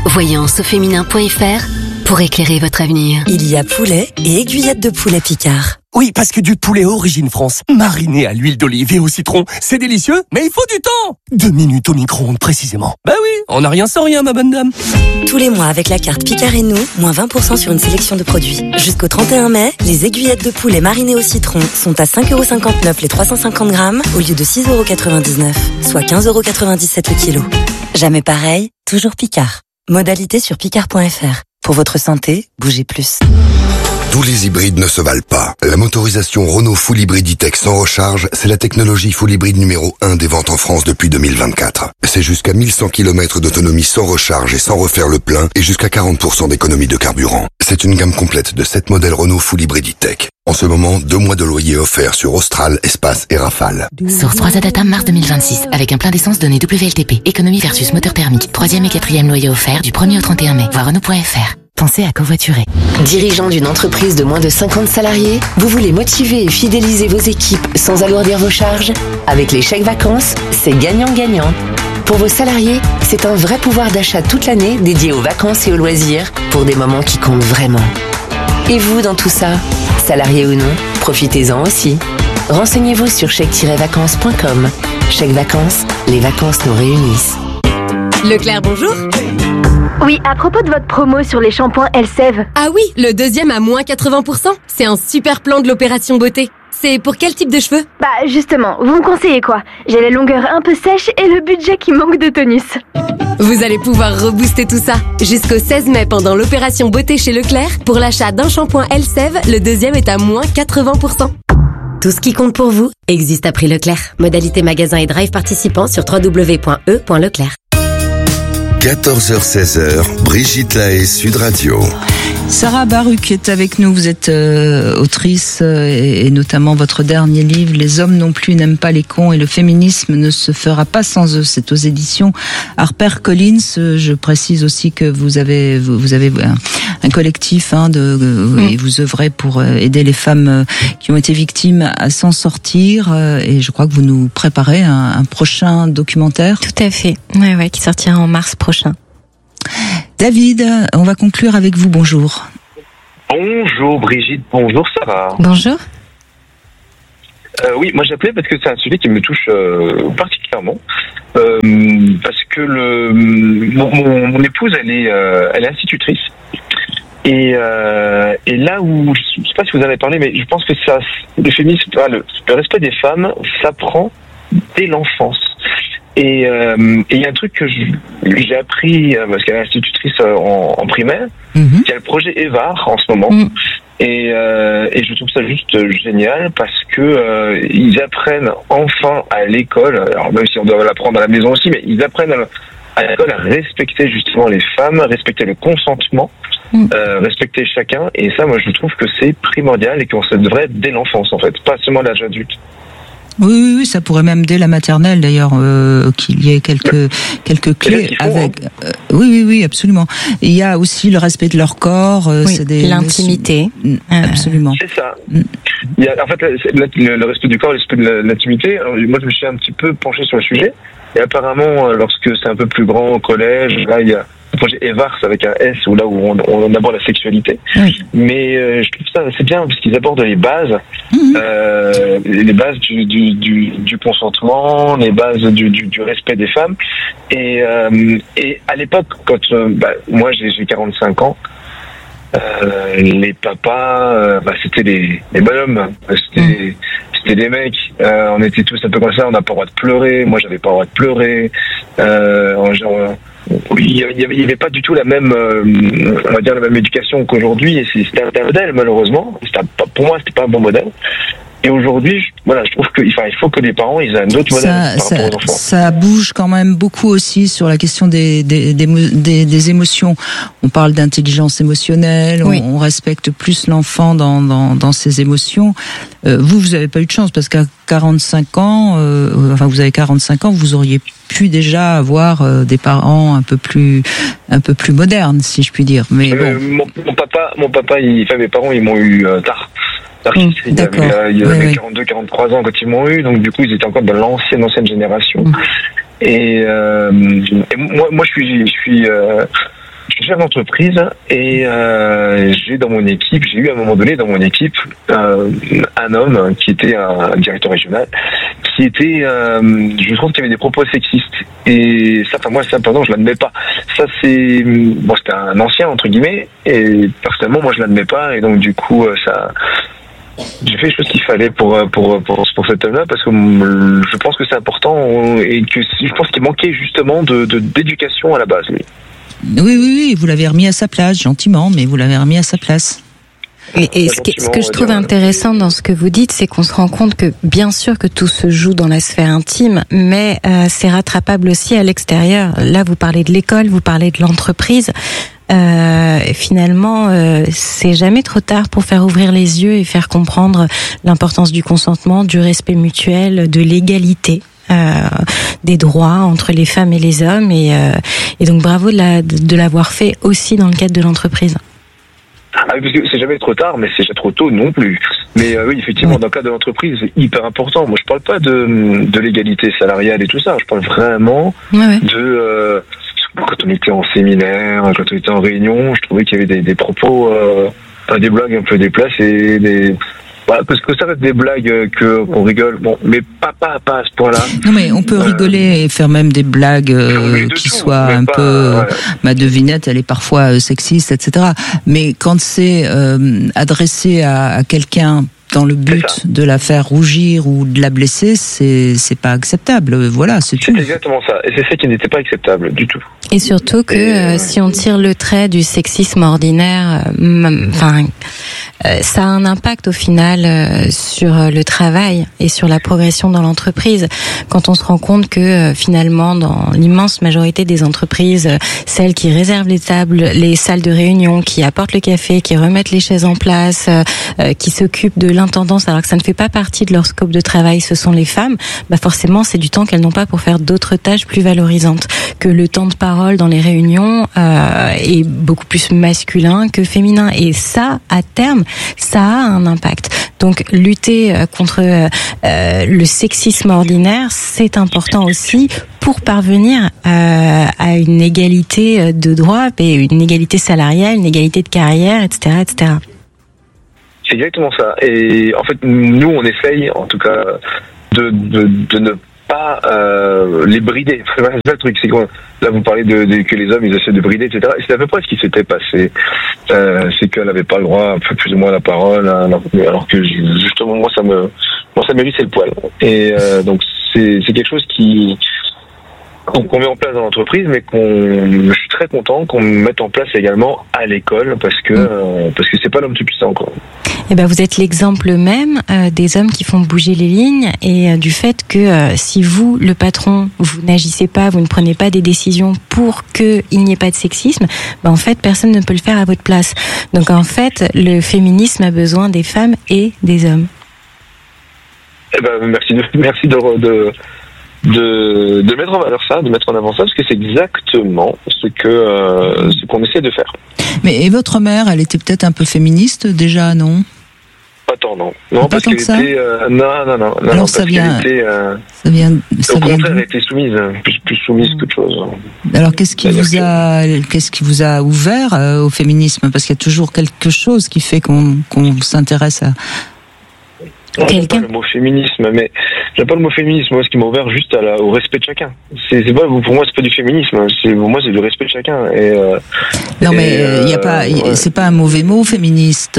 Voyanceauféminin.fr, pour éclairer votre avenir. Il y a poulet et aiguillettes de poulet Picard. Oui, parce que du poulet origine France, mariné à l'huile d'olive et au citron, c'est délicieux, mais il faut du temps. 2 minutes au micro-ondes précisément. Bah oui, on n'a rien sans rien, ma bonne dame. Tous les mois avec la carte Picard et nous, moins 20% sur une sélection de produits. Jusqu'au 31 mai, les aiguillettes de poulet marinées au citron sont à 5,59 € les 350 grammes au lieu de 6,99 €, soit 15,97 € le kilo. Jamais pareil, toujours Picard. Modalité sur picard.fr. Pour votre santé, bougez plus. Tous les hybrides ne se valent pas. La motorisation Renault Full Hybrid E-Tech sans recharge, c'est la technologie Full Hybrid numéro 1 des ventes en France depuis 2024. C'est jusqu'à 1100 km d'autonomie sans recharge et sans refaire le plein, et jusqu'à 40% d'économie de carburant. C'est une gamme complète de 7 modèles Renault Full Hybrid E-Tech. En ce moment, 2 mois de loyer offerts sur Austral, Espace et Rafale. Source 3 Adata mars 2026, avec un plein d'essence donné WLTP. Économie versus moteur thermique. 3e et 4e loyer offert du 1er au 31 mai. Voir Renault.fr. Pensez à covoiturer. Dirigeant d'une entreprise de moins de 50 salariés, vous voulez motiver et fidéliser vos équipes sans alourdir vos charges? Avec les chèques vacances, c'est gagnant-gagnant. Pour vos salariés, c'est un vrai pouvoir d'achat toute l'année dédié aux vacances et aux loisirs pour des moments qui comptent vraiment. Et vous dans tout ça? Salarié ou non, profitez-en aussi. Renseignez-vous sur chèque-vacances.com. Chèque vacances, les vacances nous réunissent. Leclerc, bonjour. Oui, à propos de votre promo sur les shampoings Elseve. Ah oui, le deuxième à moins 80%. C'est un super plan de l'opération beauté. C'est pour quel type de cheveux? Bah justement, vous me conseillez quoi? J'ai la longueur un peu sèche et le budget qui manque de tonus. Vous allez pouvoir rebooster tout ça. Jusqu'au 16 mai pendant l'opération beauté chez Leclerc, pour l'achat d'un shampoing Elseve, le deuxième est à moins 80%. Tout ce qui compte pour vous existe à prix Leclerc. Modalité magasin et drive participant sur www.e.leclerc. 14h-16h, Brigitte Lahaie, Sud Radio. Sarah Baruch est avec nous, vous êtes autrice et notamment votre dernier livre, Les hommes non plus n'aiment pas les cons et le féminisme ne se fera pas sans eux. C'est aux éditions HarperCollins. Je précise aussi que vous avez un collectif et vous œuvrez pour aider les femmes qui ont été victimes à s'en sortir et je crois que vous nous préparez un prochain documentaire. Tout à fait, ouais, qui sortira en mars prochain. David, on va conclure avec vous. Bonjour. Bonjour Brigitte, bonjour Sarah. Bonjour. Oui, moi j'appelais parce que c'est un sujet qui me touche particulièrement. Parce que mon épouse, elle est institutrice. Et là où, je sais pas si vous en avez parlé, mais je pense que le féminisme, le respect des femmes s'apprend dès l'enfance. Et il y a un truc que j'ai appris parce qu'elle est institutrice en primaire. Il y a le projet EVAR en ce moment. Et je trouve ça juste génial parce que ils apprennent enfin à l'école, alors même si on doit l'apprendre à la maison aussi, mais ils apprennent à l'école à respecter justement les femmes, à respecter le consentement, respecter chacun. Et ça, moi, je trouve que c'est primordial et qu'on se devrait dès l'enfance en fait, pas seulement à l'âge adulte. Oui, ça pourrait même dès la maternelle d'ailleurs qu'il y ait quelques clés avec. Oui, absolument. Et il y a aussi le respect de leur corps, l'intimité. Absolument. C'est ça. Il y a en fait le respect du corps, le respect de l'intimité. Alors, moi, je me suis un petit peu penché sur le sujet. Et apparemment, lorsque c'est un peu plus grand au collège, là, il y a le projet EVAR avec un S, où on aborde la sexualité. Mais je trouve ça c'est bien parce qu'ils abordent les bases, les bases du consentement, les bases du respect des femmes. Et à l'époque, quand moi j'ai 45 ans, les papas, c'était les bonhommes, c'était des mecs. On était tous un peu comme ça. On n'a pas le droit de pleurer. Moi, j'avais pas le droit de pleurer. Il y avait pas du tout la même, on va dire la même éducation qu'aujourd'hui. Et c'était un modèle malheureusement. Pour moi, c'était pas un bon modèle. Et aujourd'hui, je trouve qu'il faut que les parents ils aient un autre modèle par rapport aux enfants. Ça bouge quand même beaucoup aussi sur la question des émotions. On parle d'intelligence émotionnelle, on respecte plus l'enfant dans ses émotions. Vous avez pas eu de chance parce qu'à 45 ans, vous avez 45 ans, vous auriez pu déjà avoir des parents un peu plus modernes, si je puis dire. Mais bon. Mon papa, mes parents, ils m'ont eu tard. Il y avait 42, 43 ans quand ils m'ont eu, donc du coup ils étaient encore de l'ancienne génération. Et moi je suis chef d'entreprise et j'ai eu à un moment donné dans mon équipe un homme qui était un directeur régional qui était je trouve qu'il y avait des propos sexistes et ça pardon je l'admets pas. Ça c'était un ancien entre guillemets et personnellement moi je l'admets pas et donc du coup j'ai fait les choses qu'il fallait pour cet homme-là parce que je pense que c'est important et que je pense qu'il manquait justement d'éducation à la base. Oui, vous l'avez remis à sa place, gentiment, mais vous l'avez remis à sa place. Et ce que je trouve intéressant dans ce que vous dites, c'est qu'on se rend compte que bien sûr que tout se joue dans la sphère intime, mais c'est rattrapable aussi à l'extérieur. Là, vous parlez de l'école, vous parlez de l'entreprise. Et finalement, c'est jamais trop tard pour faire ouvrir les yeux et faire comprendre l'importance du consentement, du respect mutuel, de l'égalité. Des droits entre les femmes et les hommes et donc bravo de l'avoir fait aussi dans le cadre de l'entreprise. Parce que c'est jamais trop tard, mais c'est jamais trop tôt non plus. Mais oui, effectivement, dans le cadre de l'entreprise, c'est hyper important. Moi, je parle pas de l'égalité salariale et tout ça. Je parle vraiment de quand on était en séminaire, quand on était en réunion, je trouvais qu'il y avait des propos, des blagues un peu déplacées, parce que ça reste des blagues qu'on rigole, mais pas à ce point-là. Non mais on peut rigoler et faire même des blagues qui soient un peu. Ma devinette, elle est parfois sexiste, etc. Mais quand c'est adressé à quelqu'un dans le but de la faire rougir ou de la blesser, c'est pas acceptable. Voilà, c'est tout. C'est exactement ça. Et c'est ça qui n'était pas acceptable du tout. Et surtout que si on tire le trait du sexisme ordinaire, ça a un impact au final sur le travail et sur la progression dans l'entreprise. Quand on se rend compte que finalement, dans l'immense majorité des entreprises, celles qui réservent les tables, les salles de réunion, qui apportent le café, qui remettent les chaises en place, qui s'occupent de l'intendance alors que ça ne fait pas partie de leur scope de travail, ce sont les femmes, forcément c'est du temps qu'elles n'ont pas pour faire d'autres tâches plus valorisantes. Que le temps de parole dans les réunions est beaucoup plus masculin que féminin. Et ça, à terme, ça a un impact. Donc lutter contre le sexisme ordinaire, c'est important aussi pour parvenir à une égalité de droits, et une égalité salariale, une égalité de carrière, etc., etc. C'est exactement ça. Et en fait, nous, on essaye, en tout cas, de ne pas les brider. C'est ça le truc, c'est que là vous parlez que les hommes ils essaient de brider, etc. Et c'est à peu près ce qui s'était passé. C'est qu'elle n'avait pas le droit, plus ou moins à la parole, alors que justement moi ça m'hérissait le poil. Et donc c'est quelque chose qu'on met en place dans l'entreprise, mais je suis très content qu'on mette en place également à l'école parce que c'est pas l'homme tout puissant, quoi. Eh ben, vous êtes l'exemple même des hommes qui font bouger les lignes et du fait que si vous, le patron, vous n'agissez pas, vous ne prenez pas des décisions pour qu'il n'y ait pas de sexisme, en fait, personne ne peut le faire à votre place. Donc en fait, le féminisme a besoin des femmes et des hommes. Eh ben, merci de mettre en valeur ça, de mettre en avant ça, parce que c'est exactement ce qu'on essaie de faire. Mais et votre mère, elle était peut-être un peu féministe déjà, non? Pas tant, non. Non, parce qu'elle était... non. Alors ça vient... Au contraire, elle était soumise, plus soumise qu'autre chose. Alors qu'est-ce qui vous a ouvert au féminisme? Parce qu'il y a toujours quelque chose qui fait qu'on s'intéresse à... J'aime pas le mot féminisme, Moi, ce qui m'a ouvert juste au respect de chacun. C'est pas, pour moi, c'est pas du féminisme. Pour moi, c'est du respect de chacun. C'est pas un mauvais mot, féministe.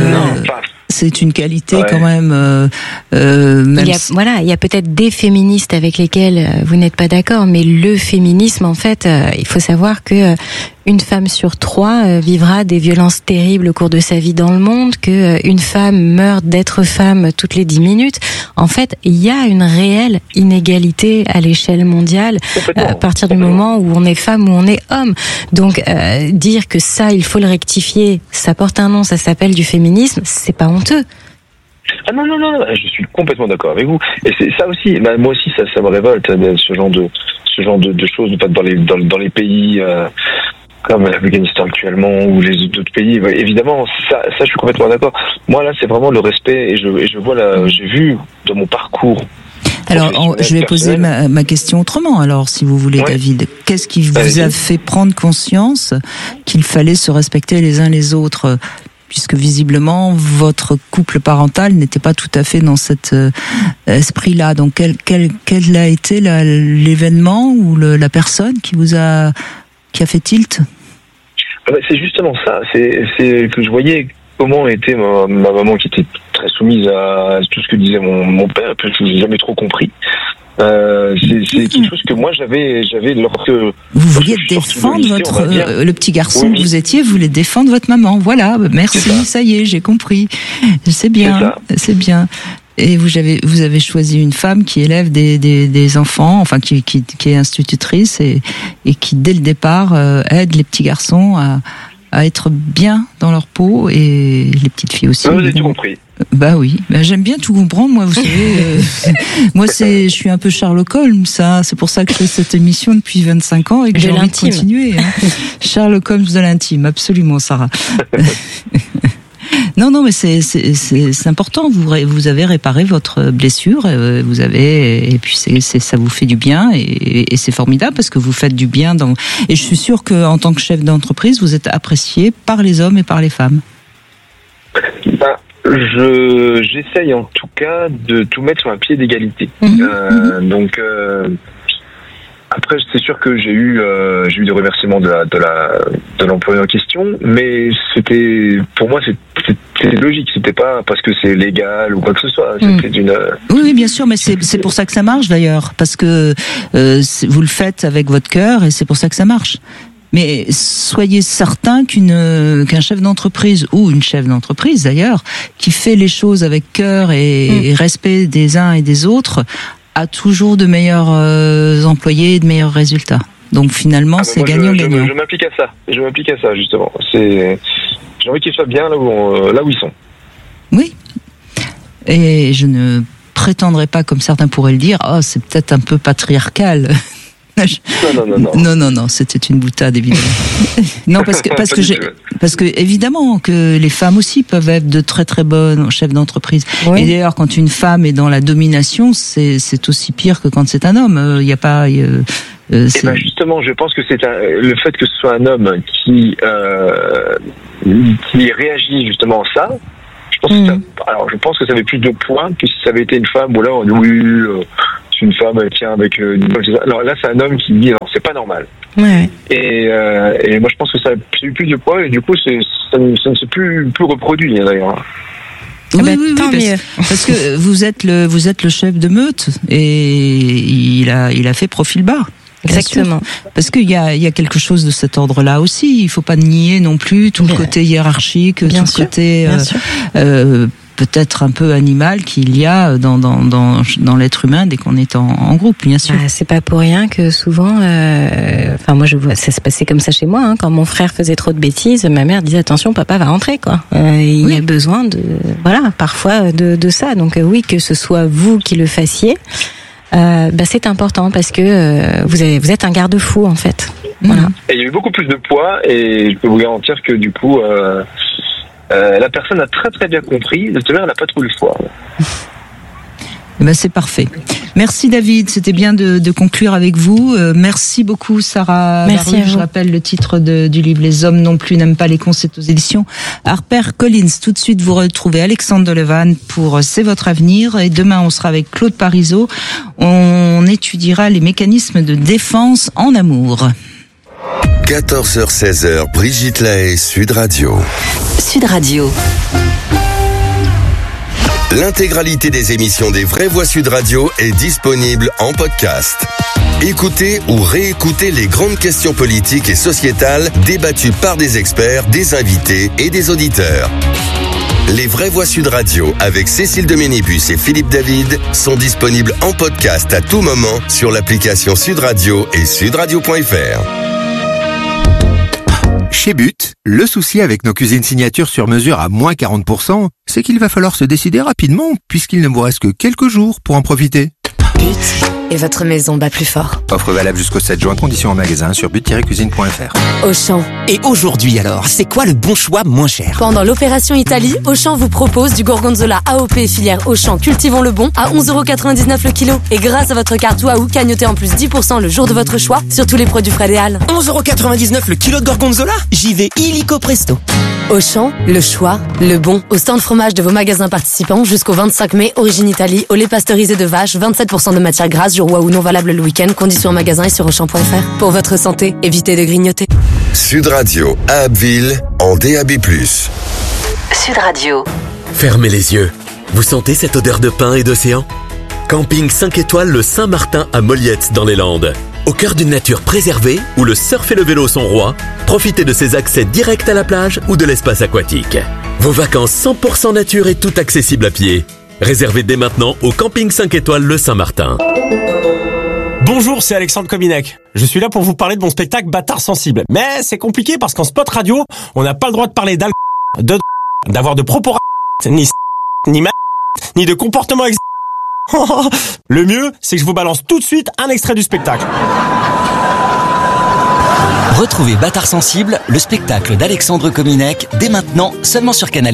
C'est une qualité quand même. Il y a peut-être des féministes avec lesquels vous n'êtes pas d'accord, mais le féminisme, en fait, il faut savoir que une femme sur 3 vivra des violences terribles au cours de sa vie dans le monde, que une femme meurt d'être femme toutes les 10 minutes. En fait, il y a une réelle inégalité à l'échelle mondiale à partir du moment où on est femme ou on est homme. Donc dire que ça, il faut le rectifier, ça porte un nom, ça s'appelle du féminisme, c'est pas honteux. Ah non, je suis complètement d'accord avec vous. Et c'est ça aussi, moi aussi, ça me révolte, ce genre de choses, dans les pays comme l'Afghanistan actuellement ou les autres pays. Évidemment, ça, je suis complètement d'accord. Moi, là, c'est vraiment le respect, et je vois j'ai vu dans mon parcours. Alors, je vais poser ma question autrement, alors, si vous voulez, David. Qu'est-ce qui vous a fait prendre conscience qu'il fallait se respecter les uns les autres? Puisque visiblement votre couple parental n'était pas tout à fait dans cet esprit-là. Donc quel a été l'événement ou la personne qui a fait tilt? C'est justement ça. C'est que je voyais comment était ma maman, qui était très soumise à tout ce que disait mon père, que je n'ai jamais trop compris. C'est quelque chose que moi j'avais lorsque vous vouliez défendre le petit garçon que vous étiez, vous voulez défendre votre maman. Voilà, merci, ça y est, j'ai compris. C'est bien. Et vous avez choisi une femme qui élève des enfants, enfin qui est institutrice et qui dès le départ aide les petits garçons à être bien dans leur peau, et les petites filles aussi. Vous avez tout compris. Bah oui, j'aime bien tout comprendre, moi, vous savez. Moi, je suis un peu Sherlock Holmes, ça. C'est pour ça que je fais cette émission depuis 25 ans et que j'ai envie de continuer. Sherlock Holmes de l'intime, absolument, Sarah. Non, mais c'est important. Vous avez réparé votre blessure, et puis ça vous fait du bien, et c'est formidable parce que vous faites du bien et je suis sûre que en tant que chef d'entreprise, vous êtes apprécié par les hommes et par les femmes. J'essaye en tout cas de tout mettre sur un pied d'égalité. Donc Après, c'est sûr que j'ai eu des remerciements de l'employé en question, mais pour moi, c'était logique. C'était pas parce que c'est légal ou quoi que ce soit. C'était Oui, bien sûr, mais c'est pour ça que ça marche d'ailleurs, parce que vous le faites avec votre cœur et c'est pour ça que ça marche. Mais soyez certain qu'un chef d'entreprise ou une chef d'entreprise d'ailleurs qui fait les choses avec cœur et respect des uns et des autres a toujours de meilleurs employés et de meilleurs résultats. Donc finalement, c'est gagnant-gagnant. Je m'applique à ça. Je m'applique à ça justement. J'ai envie qu'ils soient bien là où ils sont. Oui. Et je ne prétendrai pas, comme certains pourraient le dire, c'est peut-être un peu patriarcal. Non, c'était une boutade évidemment. Non, parce que évidemment que les femmes aussi peuvent être de très très bonnes chefs d'entreprise. Oui. Et d'ailleurs, quand une femme est dans la domination, c'est aussi pire que quand c'est un homme. Il n'y a pas. Justement, je pense que c'est le fait que ce soit un homme qui réagit justement à ça. Je pense que ça avait plus de poids que si ça avait été une femme. Ou là, on dit une femme tient avec alors là c'est un homme qui dit non, c'est pas normal. Ouais. Et moi je pense que ça a plus de poids et du coup ça ne s'est plus reproduit d'ailleurs. Oui, parce que vous êtes le chef de meute et il a fait profil bas. Exactement. Parce qu'il y a quelque chose de cet ordre-là aussi. Il faut pas nier non plus tout le côté hiérarchique, tout le côté peut-être un peu animal qu'il y a dans l'être humain dès qu'on est en groupe, bien sûr. C'est pas pour rien que souvent, moi je vois, ça se passait comme ça chez moi, hein, quand mon frère faisait trop de bêtises, ma mère disait attention, papa va rentrer, quoi. Il y a besoin parfois de ça. Donc oui, que ce soit vous qui le fassiez, c'est important parce que vous êtes un garde-fou en fait. Voilà. Et il y a eu beaucoup plus de poids et je peux vous garantir que du coup. La personne a très très bien compris. De toute manière, elle n'a pas trop le choix. C'est parfait. Merci David, c'était bien de conclure avec vous. Merci beaucoup Sarah. Merci à vous. Je rappelle le titre du livre Les hommes non plus n'aiment pas les cons, c'est aux éditions HarperCollins. Tout de suite, vous retrouvez Alexandre Delevan pour C'est votre avenir. Et demain, on sera avec Claude Parisot. On étudiera les mécanismes de défense en amour. 14h-16h, Brigitte Lahaie, Sud Radio. Sud Radio. L'intégralité des émissions des Vraies Voix Sud Radio est disponible en podcast. Écoutez ou réécoutez les grandes questions politiques et sociétales débattues par des experts, des invités et des auditeurs. Les Vraies Voix Sud Radio avec Cécile de Ménibus et Philippe David sont disponibles en podcast à tout moment sur l'application Sud Radio et sudradio.fr. Chez But, le souci avec nos cuisines signature sur mesure à moins 40%, c'est qu'il va falloir se décider rapidement puisqu'il ne vous reste que quelques jours pour en profiter. But et votre maison bat plus fort. Offre valable jusqu'au 7 juin, conditions en magasin sur but-cuisine.fr. Auchan. Et aujourd'hui alors, c'est quoi le bon choix moins cher? Pendant l'opération Italie, Auchan vous propose du gorgonzola AOP filière Auchan Cultivons le Bon à 11,99€ le kilo. Et grâce à votre carte Waouh, cagnotez en plus 10% le jour de votre choix sur tous les produits frais des Halles. 11,99€ le kilo de gorgonzola? J'y vais illico presto. Auchan, le choix, le bon. Au stand fromage de vos magasins participants jusqu'au 25 mai, origine Italie, au lait pasteurisé de vache, 27% de matière grasse, jour Waouh non valable le week-end, conditions en magasin et sur Auchan.fr. Pour votre santé, évitez de grignoter. Sud Radio, à Abbeville, en DAB+. Sud Radio. Fermez les yeux. Vous sentez cette odeur de pin et d'océan? Camping 5 étoiles le Saint-Martin à Molliette dans les Landes. Au cœur d'une nature préservée, où le surf et le vélo sont rois, profitez de ces accès directs à la plage ou de l'espace aquatique. Vos vacances 100% nature et tout accessible à pied. Réservez dès maintenant au Camping 5 étoiles le Saint-Martin. Bonjour, c'est Alexandre Kominek. Je suis là pour vous parler de mon spectacle Bâtard sensible. Mais c'est compliqué parce qu'en spot radio, on n'a pas le droit de parler d'avoir de propos ni de comportement Le mieux, c'est que je vous balance tout de suite un extrait du spectacle. Retrouvez Bâtard sensible, le spectacle d'Alexandre Kominek, dès maintenant seulement sur Canal+.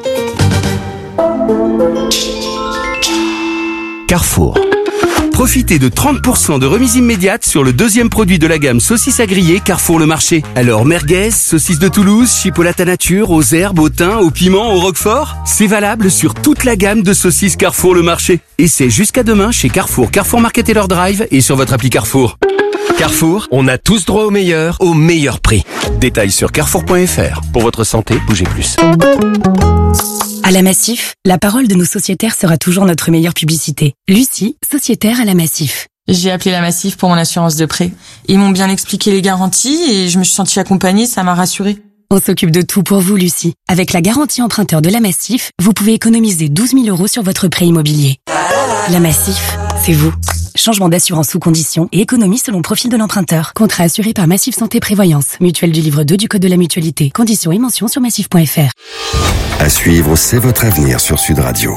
Carrefour. Profitez de 30% de remise immédiate sur le deuxième produit de la gamme saucisses à griller Carrefour le Marché. Alors merguez, saucisses de Toulouse, chipolata nature, aux herbes, au thym, au piment, au roquefort. C'est valable sur toute la gamme de saucisses Carrefour le Marché. Et c'est jusqu'à demain chez Carrefour, Carrefour Market et leur Drive et sur votre appli Carrefour. Carrefour, on a tous droit au meilleur prix. Détails sur carrefour.fr. Pour votre santé, bougez plus. À la Massif, la parole de nos sociétaires sera toujours notre meilleure publicité. Lucie, sociétaire à la Massif. J'ai appelé la Massif pour mon assurance de prêt. Ils m'ont bien expliqué les garanties et je me suis sentie accompagnée, ça m'a rassurée. On s'occupe de tout pour vous, Lucie. Avec la garantie emprunteur de la Massif, vous pouvez économiser 12 000 € sur votre prêt immobilier. La Massif, c'est vous. Changement d'assurance sous conditions et économie selon profil de l'emprunteur. Contrat assuré par Massif Santé Prévoyance. Mutuelle du livre 2 du Code de la Mutualité. Conditions et mentions sur massif.fr. À suivre, c'est votre avenir sur Sud Radio.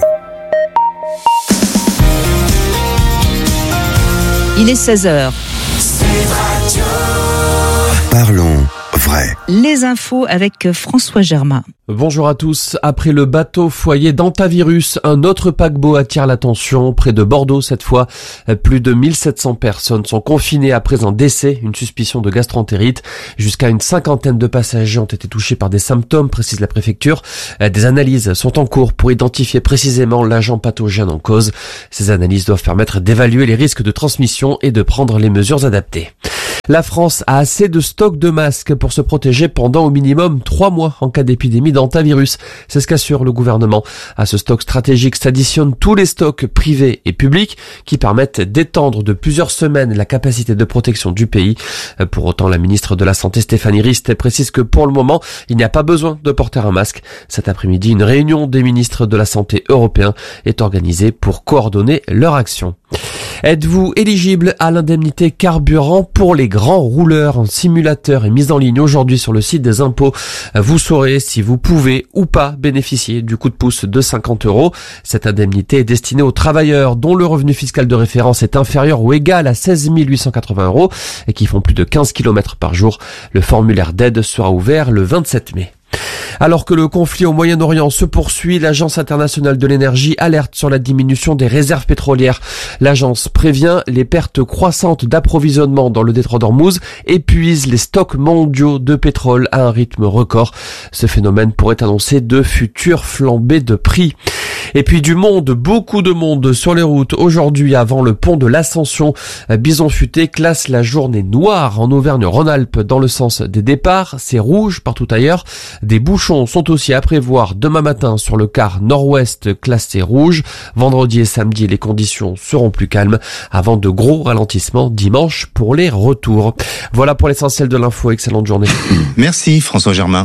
Il est 16h. Parlons vrai. Les infos avec François Germain. Bonjour à tous. Après le bateau foyer d'Antavirus, un autre paquebot attire l'attention. Près de Bordeaux cette fois, plus de 1700 personnes sont confinées après un décès, une suspicion de gastroentérite. Jusqu'à une 50aine de passagers ont été touchés par des symptômes, précise la préfecture. Des analyses sont en cours pour identifier précisément l'agent pathogène en cause. Ces analyses doivent permettre d'évaluer les risques de transmission et de prendre les mesures adaptées. La France a assez de stocks de masques pour se protéger pendant au minimum 3 mois en cas d'épidémie d'hantavirus. C'est ce qu'assure le gouvernement. À ce stock stratégique s'additionnent tous les stocks privés et publics qui permettent d'étendre de plusieurs semaines la capacité de protection du pays. Pour autant, la ministre de la Santé Stéphanie Rist précise que pour le moment, il n'y a pas besoin de porter un masque. Cet après-midi, une réunion des ministres de la Santé européens est organisée pour coordonner leur action. Êtes-vous éligible à l'indemnité carburant pour les grands rouleurs? Un simulateur est mis en ligne aujourd'hui sur le site des impôts. Vous saurez si vous pouvez ou pas bénéficier du coup de pouce de 50 €. Cette indemnité est destinée aux travailleurs dont le revenu fiscal de référence est inférieur ou égal à 16 880 € et qui font plus de 15 km par jour. Le formulaire d'aide sera ouvert le 27 mai. Alors que le conflit au Moyen-Orient se poursuit, l'Agence internationale de l'énergie alerte sur la diminution des réserves pétrolières. L'agence prévient les pertes croissantes d'approvisionnement dans le détroit d'Ormuz épuisent les stocks mondiaux de pétrole à un rythme record. Ce phénomène pourrait annoncer de futures flambées de prix. Et puis du monde, beaucoup de monde sur les routes aujourd'hui avant le pont de l'Ascension. Bison Futé classe la journée noire en Auvergne-Rhône-Alpes dans le sens des départs. C'est rouge partout ailleurs. Des bouchons sont aussi à prévoir demain matin sur le quart nord-ouest classé rouge. Vendredi et samedi, les conditions seront plus calmes avant de gros ralentissements dimanche pour les retours. Voilà pour l'essentiel de l'info. Excellente journée. Merci François Germain.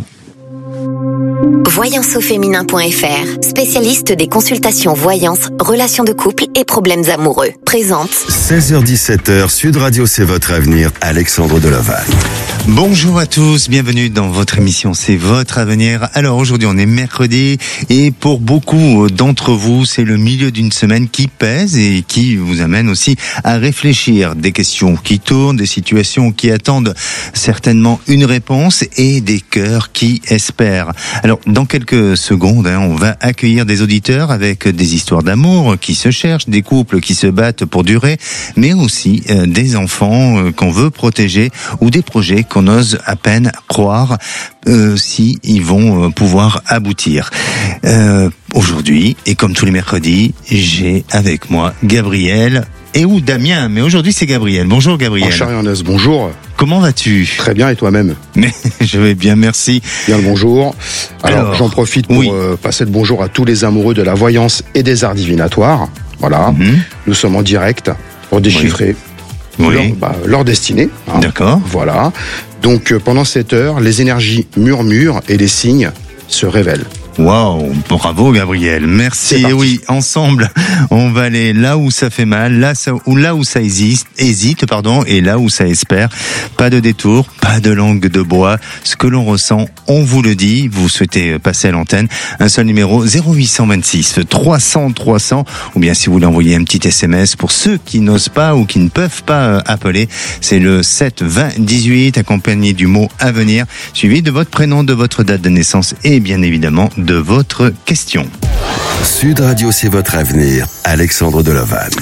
Voyanceauféminin.fr, spécialiste des consultations voyance, relations de couple et problèmes amoureux. Présente 16h-17h, Sud Radio, c'est votre avenir. Alexandre Delaval. Bonjour à tous, bienvenue dans votre émission C'est votre avenir. Alors aujourd'hui on est mercredi et pour beaucoup d'entre vous c'est le milieu d'une semaine qui pèse et qui vous amène aussi à réfléchir. Des questions qui tournent, des situations qui attendent certainement une réponse et des cœurs qui espèrent. Alors dans quelques secondes on va accueillir des auditeurs avec des histoires d'amour qui se cherchent, des couples qui se battent pour durer, mais aussi des enfants qu'on veut protéger ou des projets qu'on ose à peine croire si ils vont pouvoir aboutir. Aujourd'hui, et comme tous les mercredis, j'ai avec moi Gabriel ou Damien, mais aujourd'hui c'est Gabriel. Bonjour Gabriel. En chair et en os, bonjour. Comment vas-tu? Très bien, et toi-même? Mais je vais bien, merci. Bien le bonjour. Alors j'en profite pour passer le bonjour à tous les amoureux de la voyance et des arts divinatoires. Voilà, nous sommes en direct pour déchiffrer leur destinée. Hein. D'accord. Voilà. Donc pendant cette heure, les énergies murmurent et les signes se révèlent. Waouh, bravo Gabriel, merci. Et oui, ensemble, on va aller là où ça fait mal, là où ça hésite, et là où ça espère. Pas de détour, pas de langue de bois. Ce que l'on ressent, on vous le dit. Vous souhaitez passer à l'antenne, un seul numéro 0826 300 300, ou bien si vous voulez envoyer un petit SMS pour ceux qui n'osent pas ou qui ne peuvent pas appeler, c'est le 7 20 18 accompagné du mot avenir, suivi de votre prénom, de votre date de naissance et bien évidemment de votre question. Sud Radio, c'est votre avenir. Alexandre Delaval.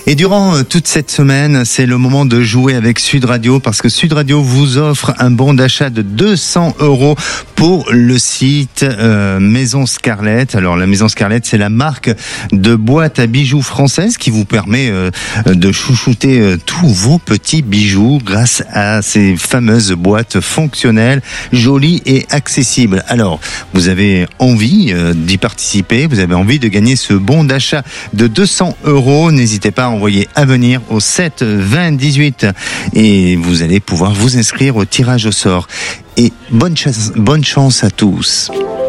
Et durant toute cette semaine, c'est le moment de jouer avec Sud Radio parce que Sud Radio vous offre un bon d'achat de 200 € pour le site Maison Scarlett. Alors la Maison Scarlett, c'est la marque de boîtes à bijoux française qui vous permet de chouchouter tous vos petits bijoux grâce à ces fameuses boîtes fonctionnelles, jolies et accessibles. Alors, vous avez envie d'y participer, vous avez envie de gagner ce bon d'achat de 200 €, n'hésitez pas à envoyer Avenir au 7 20 18 et vous allez pouvoir vous inscrire au tirage au sort. Et bonne chance à tous.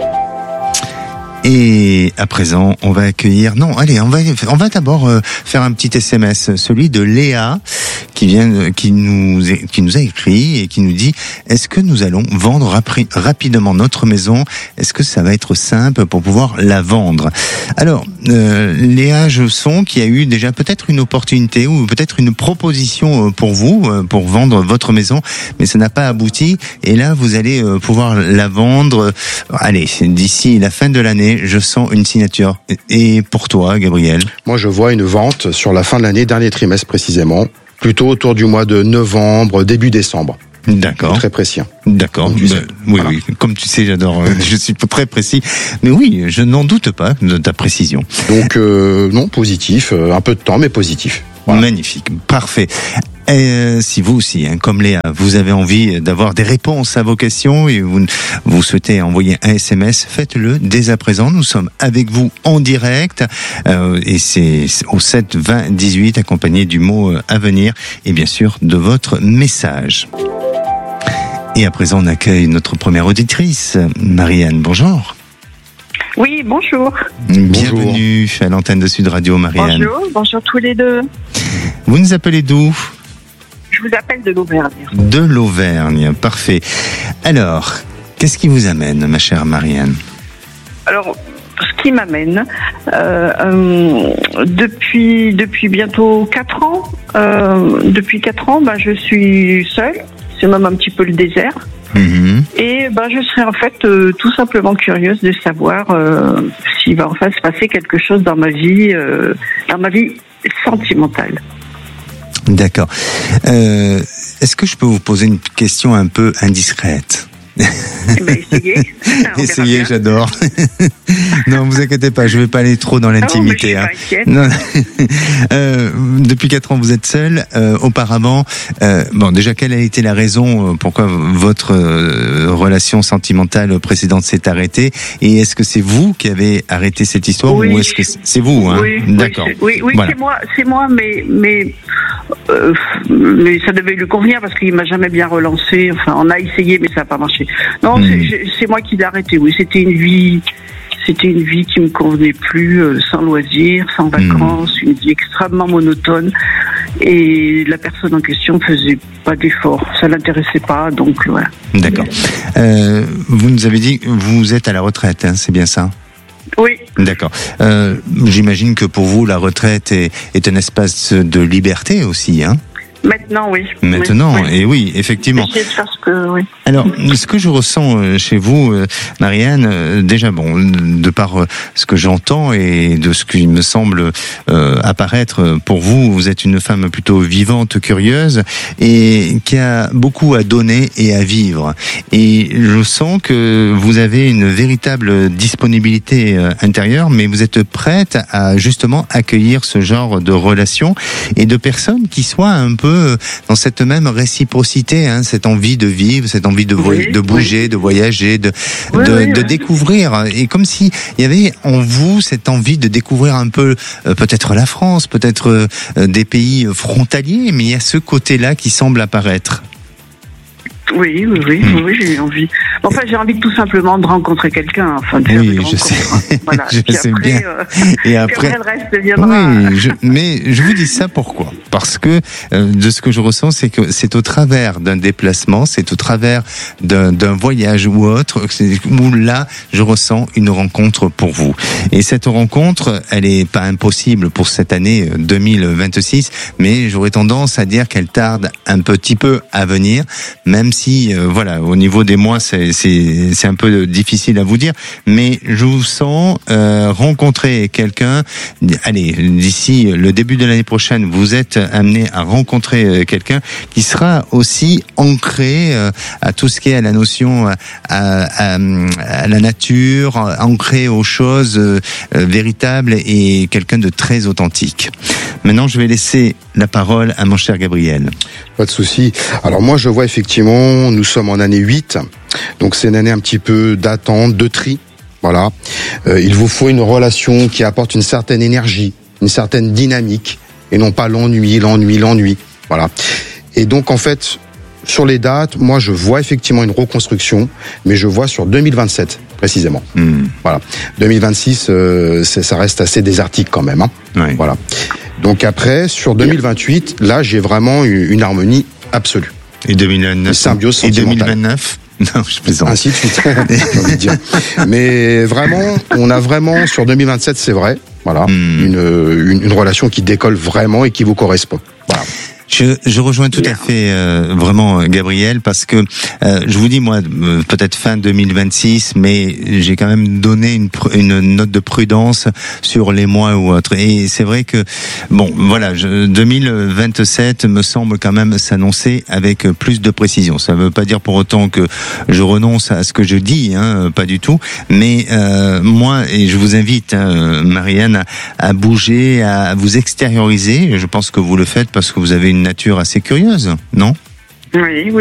Et à présent, on va accueillir... Non, allez, on va d'abord faire un petit SMS, celui de Léa, qui nous a écrit et qui nous dit: est-ce que nous allons vendre rapidement notre maison? Est-ce que ça va être simple pour pouvoir la vendre? Alors, Léa Jesson, qui a eu déjà peut-être une opportunité ou peut-être une proposition pour vous, pour vendre votre maison, mais ça n'a pas abouti. Et là, vous allez pouvoir la vendre, allez, d'ici la fin de l'année. Je sens une signature. Et pour toi, Gabriel? Moi, je vois une vente sur la fin de l'année, dernier trimestre précisément, plutôt autour du mois de novembre, début décembre. D'accord. Très précis. D'accord. Oui, voilà. Oui. Comme tu sais, j'adore. Je suis très précis. Mais oui, je n'en doute pas de ta précision. Donc, non, positif. Un peu de temps, mais positif. Voilà. Magnifique. Parfait. Et si vous aussi, comme Léa, vous avez envie d'avoir des réponses à vos questions et vous souhaitez envoyer un SMS, faites-le dès à présent. Nous sommes avec vous en direct et c'est au 7 20 18 accompagné du mot Avenir et bien sûr de votre message. Et à présent, on accueille notre première auditrice, Marianne. Bonjour. Oui, bonjour. Bienvenue à l'antenne de Sud Radio, Marianne. Bonjour tous les deux. Vous nous appelez d'où? Je vous appelle de l'Auvergne. De l'Auvergne, parfait. Alors, qu'est-ce qui vous amène, ma chère Marianne? Alors, ce qui m'amène, depuis bientôt 4 ans, je suis seule. C'est même un petit peu le désert. Et je serais en fait tout simplement curieuse de savoir s'il va enfin se passer quelque chose dans ma vie sentimentale. D'accord. Est-ce que je peux vous poser une question un peu indiscrète? Essayez. Essayez, j'adore. Non, vous inquiétez pas, je vais pas aller trop dans l'intimité. Non. Depuis 4 ans, vous êtes seul. Auparavant, déjà, quelle a été la raison pourquoi votre relation sentimentale précédente s'est arrêtée? Et est-ce que c'est vous qui avez arrêté cette histoire ou est-ce que c'est vous, hein? Oui, d'accord. Oui, voilà. c'est moi, mais ça devait lui convenir parce qu'il m'a jamais bien relancé. Enfin, on a essayé, mais ça n'a pas marché. Non, c'est moi qui l'ai arrêté. Oui, c'était une vie qui me convenait plus, sans loisirs, sans vacances, une vie extrêmement monotone. Et la personne en question ne faisait pas d'efforts, ça l'intéressait pas, donc voilà. D'accord. Vous nous avez dit que vous êtes à la retraite, hein, c'est bien ça? Oui. D'accord. J'imagine que pour vous, la retraite est un espace de liberté aussi, hein? Maintenant, oui. Maintenant, oui. Et oui, effectivement. Oui. Alors, ce que je ressens chez vous, Marianne, déjà, de par ce que j'entends et de ce qui me semble apparaître pour vous, vous êtes une femme plutôt vivante, curieuse et qui a beaucoup à donner et à vivre. Et je sens que vous avez une véritable disponibilité intérieure, mais vous êtes prête à justement accueillir ce genre de relations et de personnes qui soient un peu dans cette même réciprocité, hein, cette envie de vivre, cette envie de bouger, de voyager, de découvrir. Et comme si il y avait en vous cette envie de découvrir un peu, peut-être la France, peut-être des pays frontaliers, mais il y a ce côté-là qui semble apparaître. Oui, j'ai envie. Enfin, j'ai envie tout simplement de rencontrer quelqu'un, de faire des rencontres. Sais. Voilà. Je sais après, bien. Et après, le reste viendra. Oui, mais je vous dis ça pourquoi? Parce que de ce que je ressens, c'est que c'est au travers d'un déplacement, c'est au travers d'un voyage ou autre, où là, je ressens une rencontre pour vous. Et cette rencontre, elle est pas impossible pour cette année 2026, mais j'aurais tendance à dire qu'elle tarde un petit peu à venir, même si si, voilà, au niveau des mois, c'est un peu difficile à vous dire, mais je vous sens rencontrer quelqu'un. Allez, d'ici le début de l'année prochaine, vous êtes amené à rencontrer quelqu'un qui sera aussi ancré à tout ce qui est à la notion, à la nature, ancré aux choses véritables et quelqu'un de très authentique. Maintenant, je vais laisser la parole à mon cher Gabriel. Pas de souci. Alors moi, je vois effectivement, nous sommes en année 8, donc c'est une année un petit peu d'attente, de tri. Voilà. Il vous faut une relation qui apporte une certaine énergie, une certaine dynamique, et non pas l'ennui. Voilà. Et donc, en fait, sur les dates, moi, je vois effectivement une reconstruction, mais je vois sur 2027, précisément. Voilà. 2026, ça reste assez désertique quand même. Hein. Ouais. Voilà. Donc après, sur 2028, là, j'ai vraiment une harmonie absolue. Et 2029. Une symbiose et sentimentale. 2029. Non, je plaisante. Ainsi de suite, j'ai envie de dire. Mais vraiment, on a vraiment, sur 2027, c'est vrai, voilà, une relation qui décolle vraiment et qui vous correspond. Voilà. Je rejoins tout à fait vraiment Gabriel, parce que je vous dis, moi, peut-être fin 2026, mais j'ai quand même donné une note de prudence sur les mois ou autres. Et c'est vrai que, bon, voilà, 2027 me semble quand même s'annoncer avec plus de précision. Ça ne veut pas dire pour autant que je renonce à ce que je dis, hein, pas du tout. Mais moi, et je vous invite, Marianne, à bouger, à vous extérioriser. Je pense que vous le faites parce que vous avez une nature assez curieuse, non ? Oui,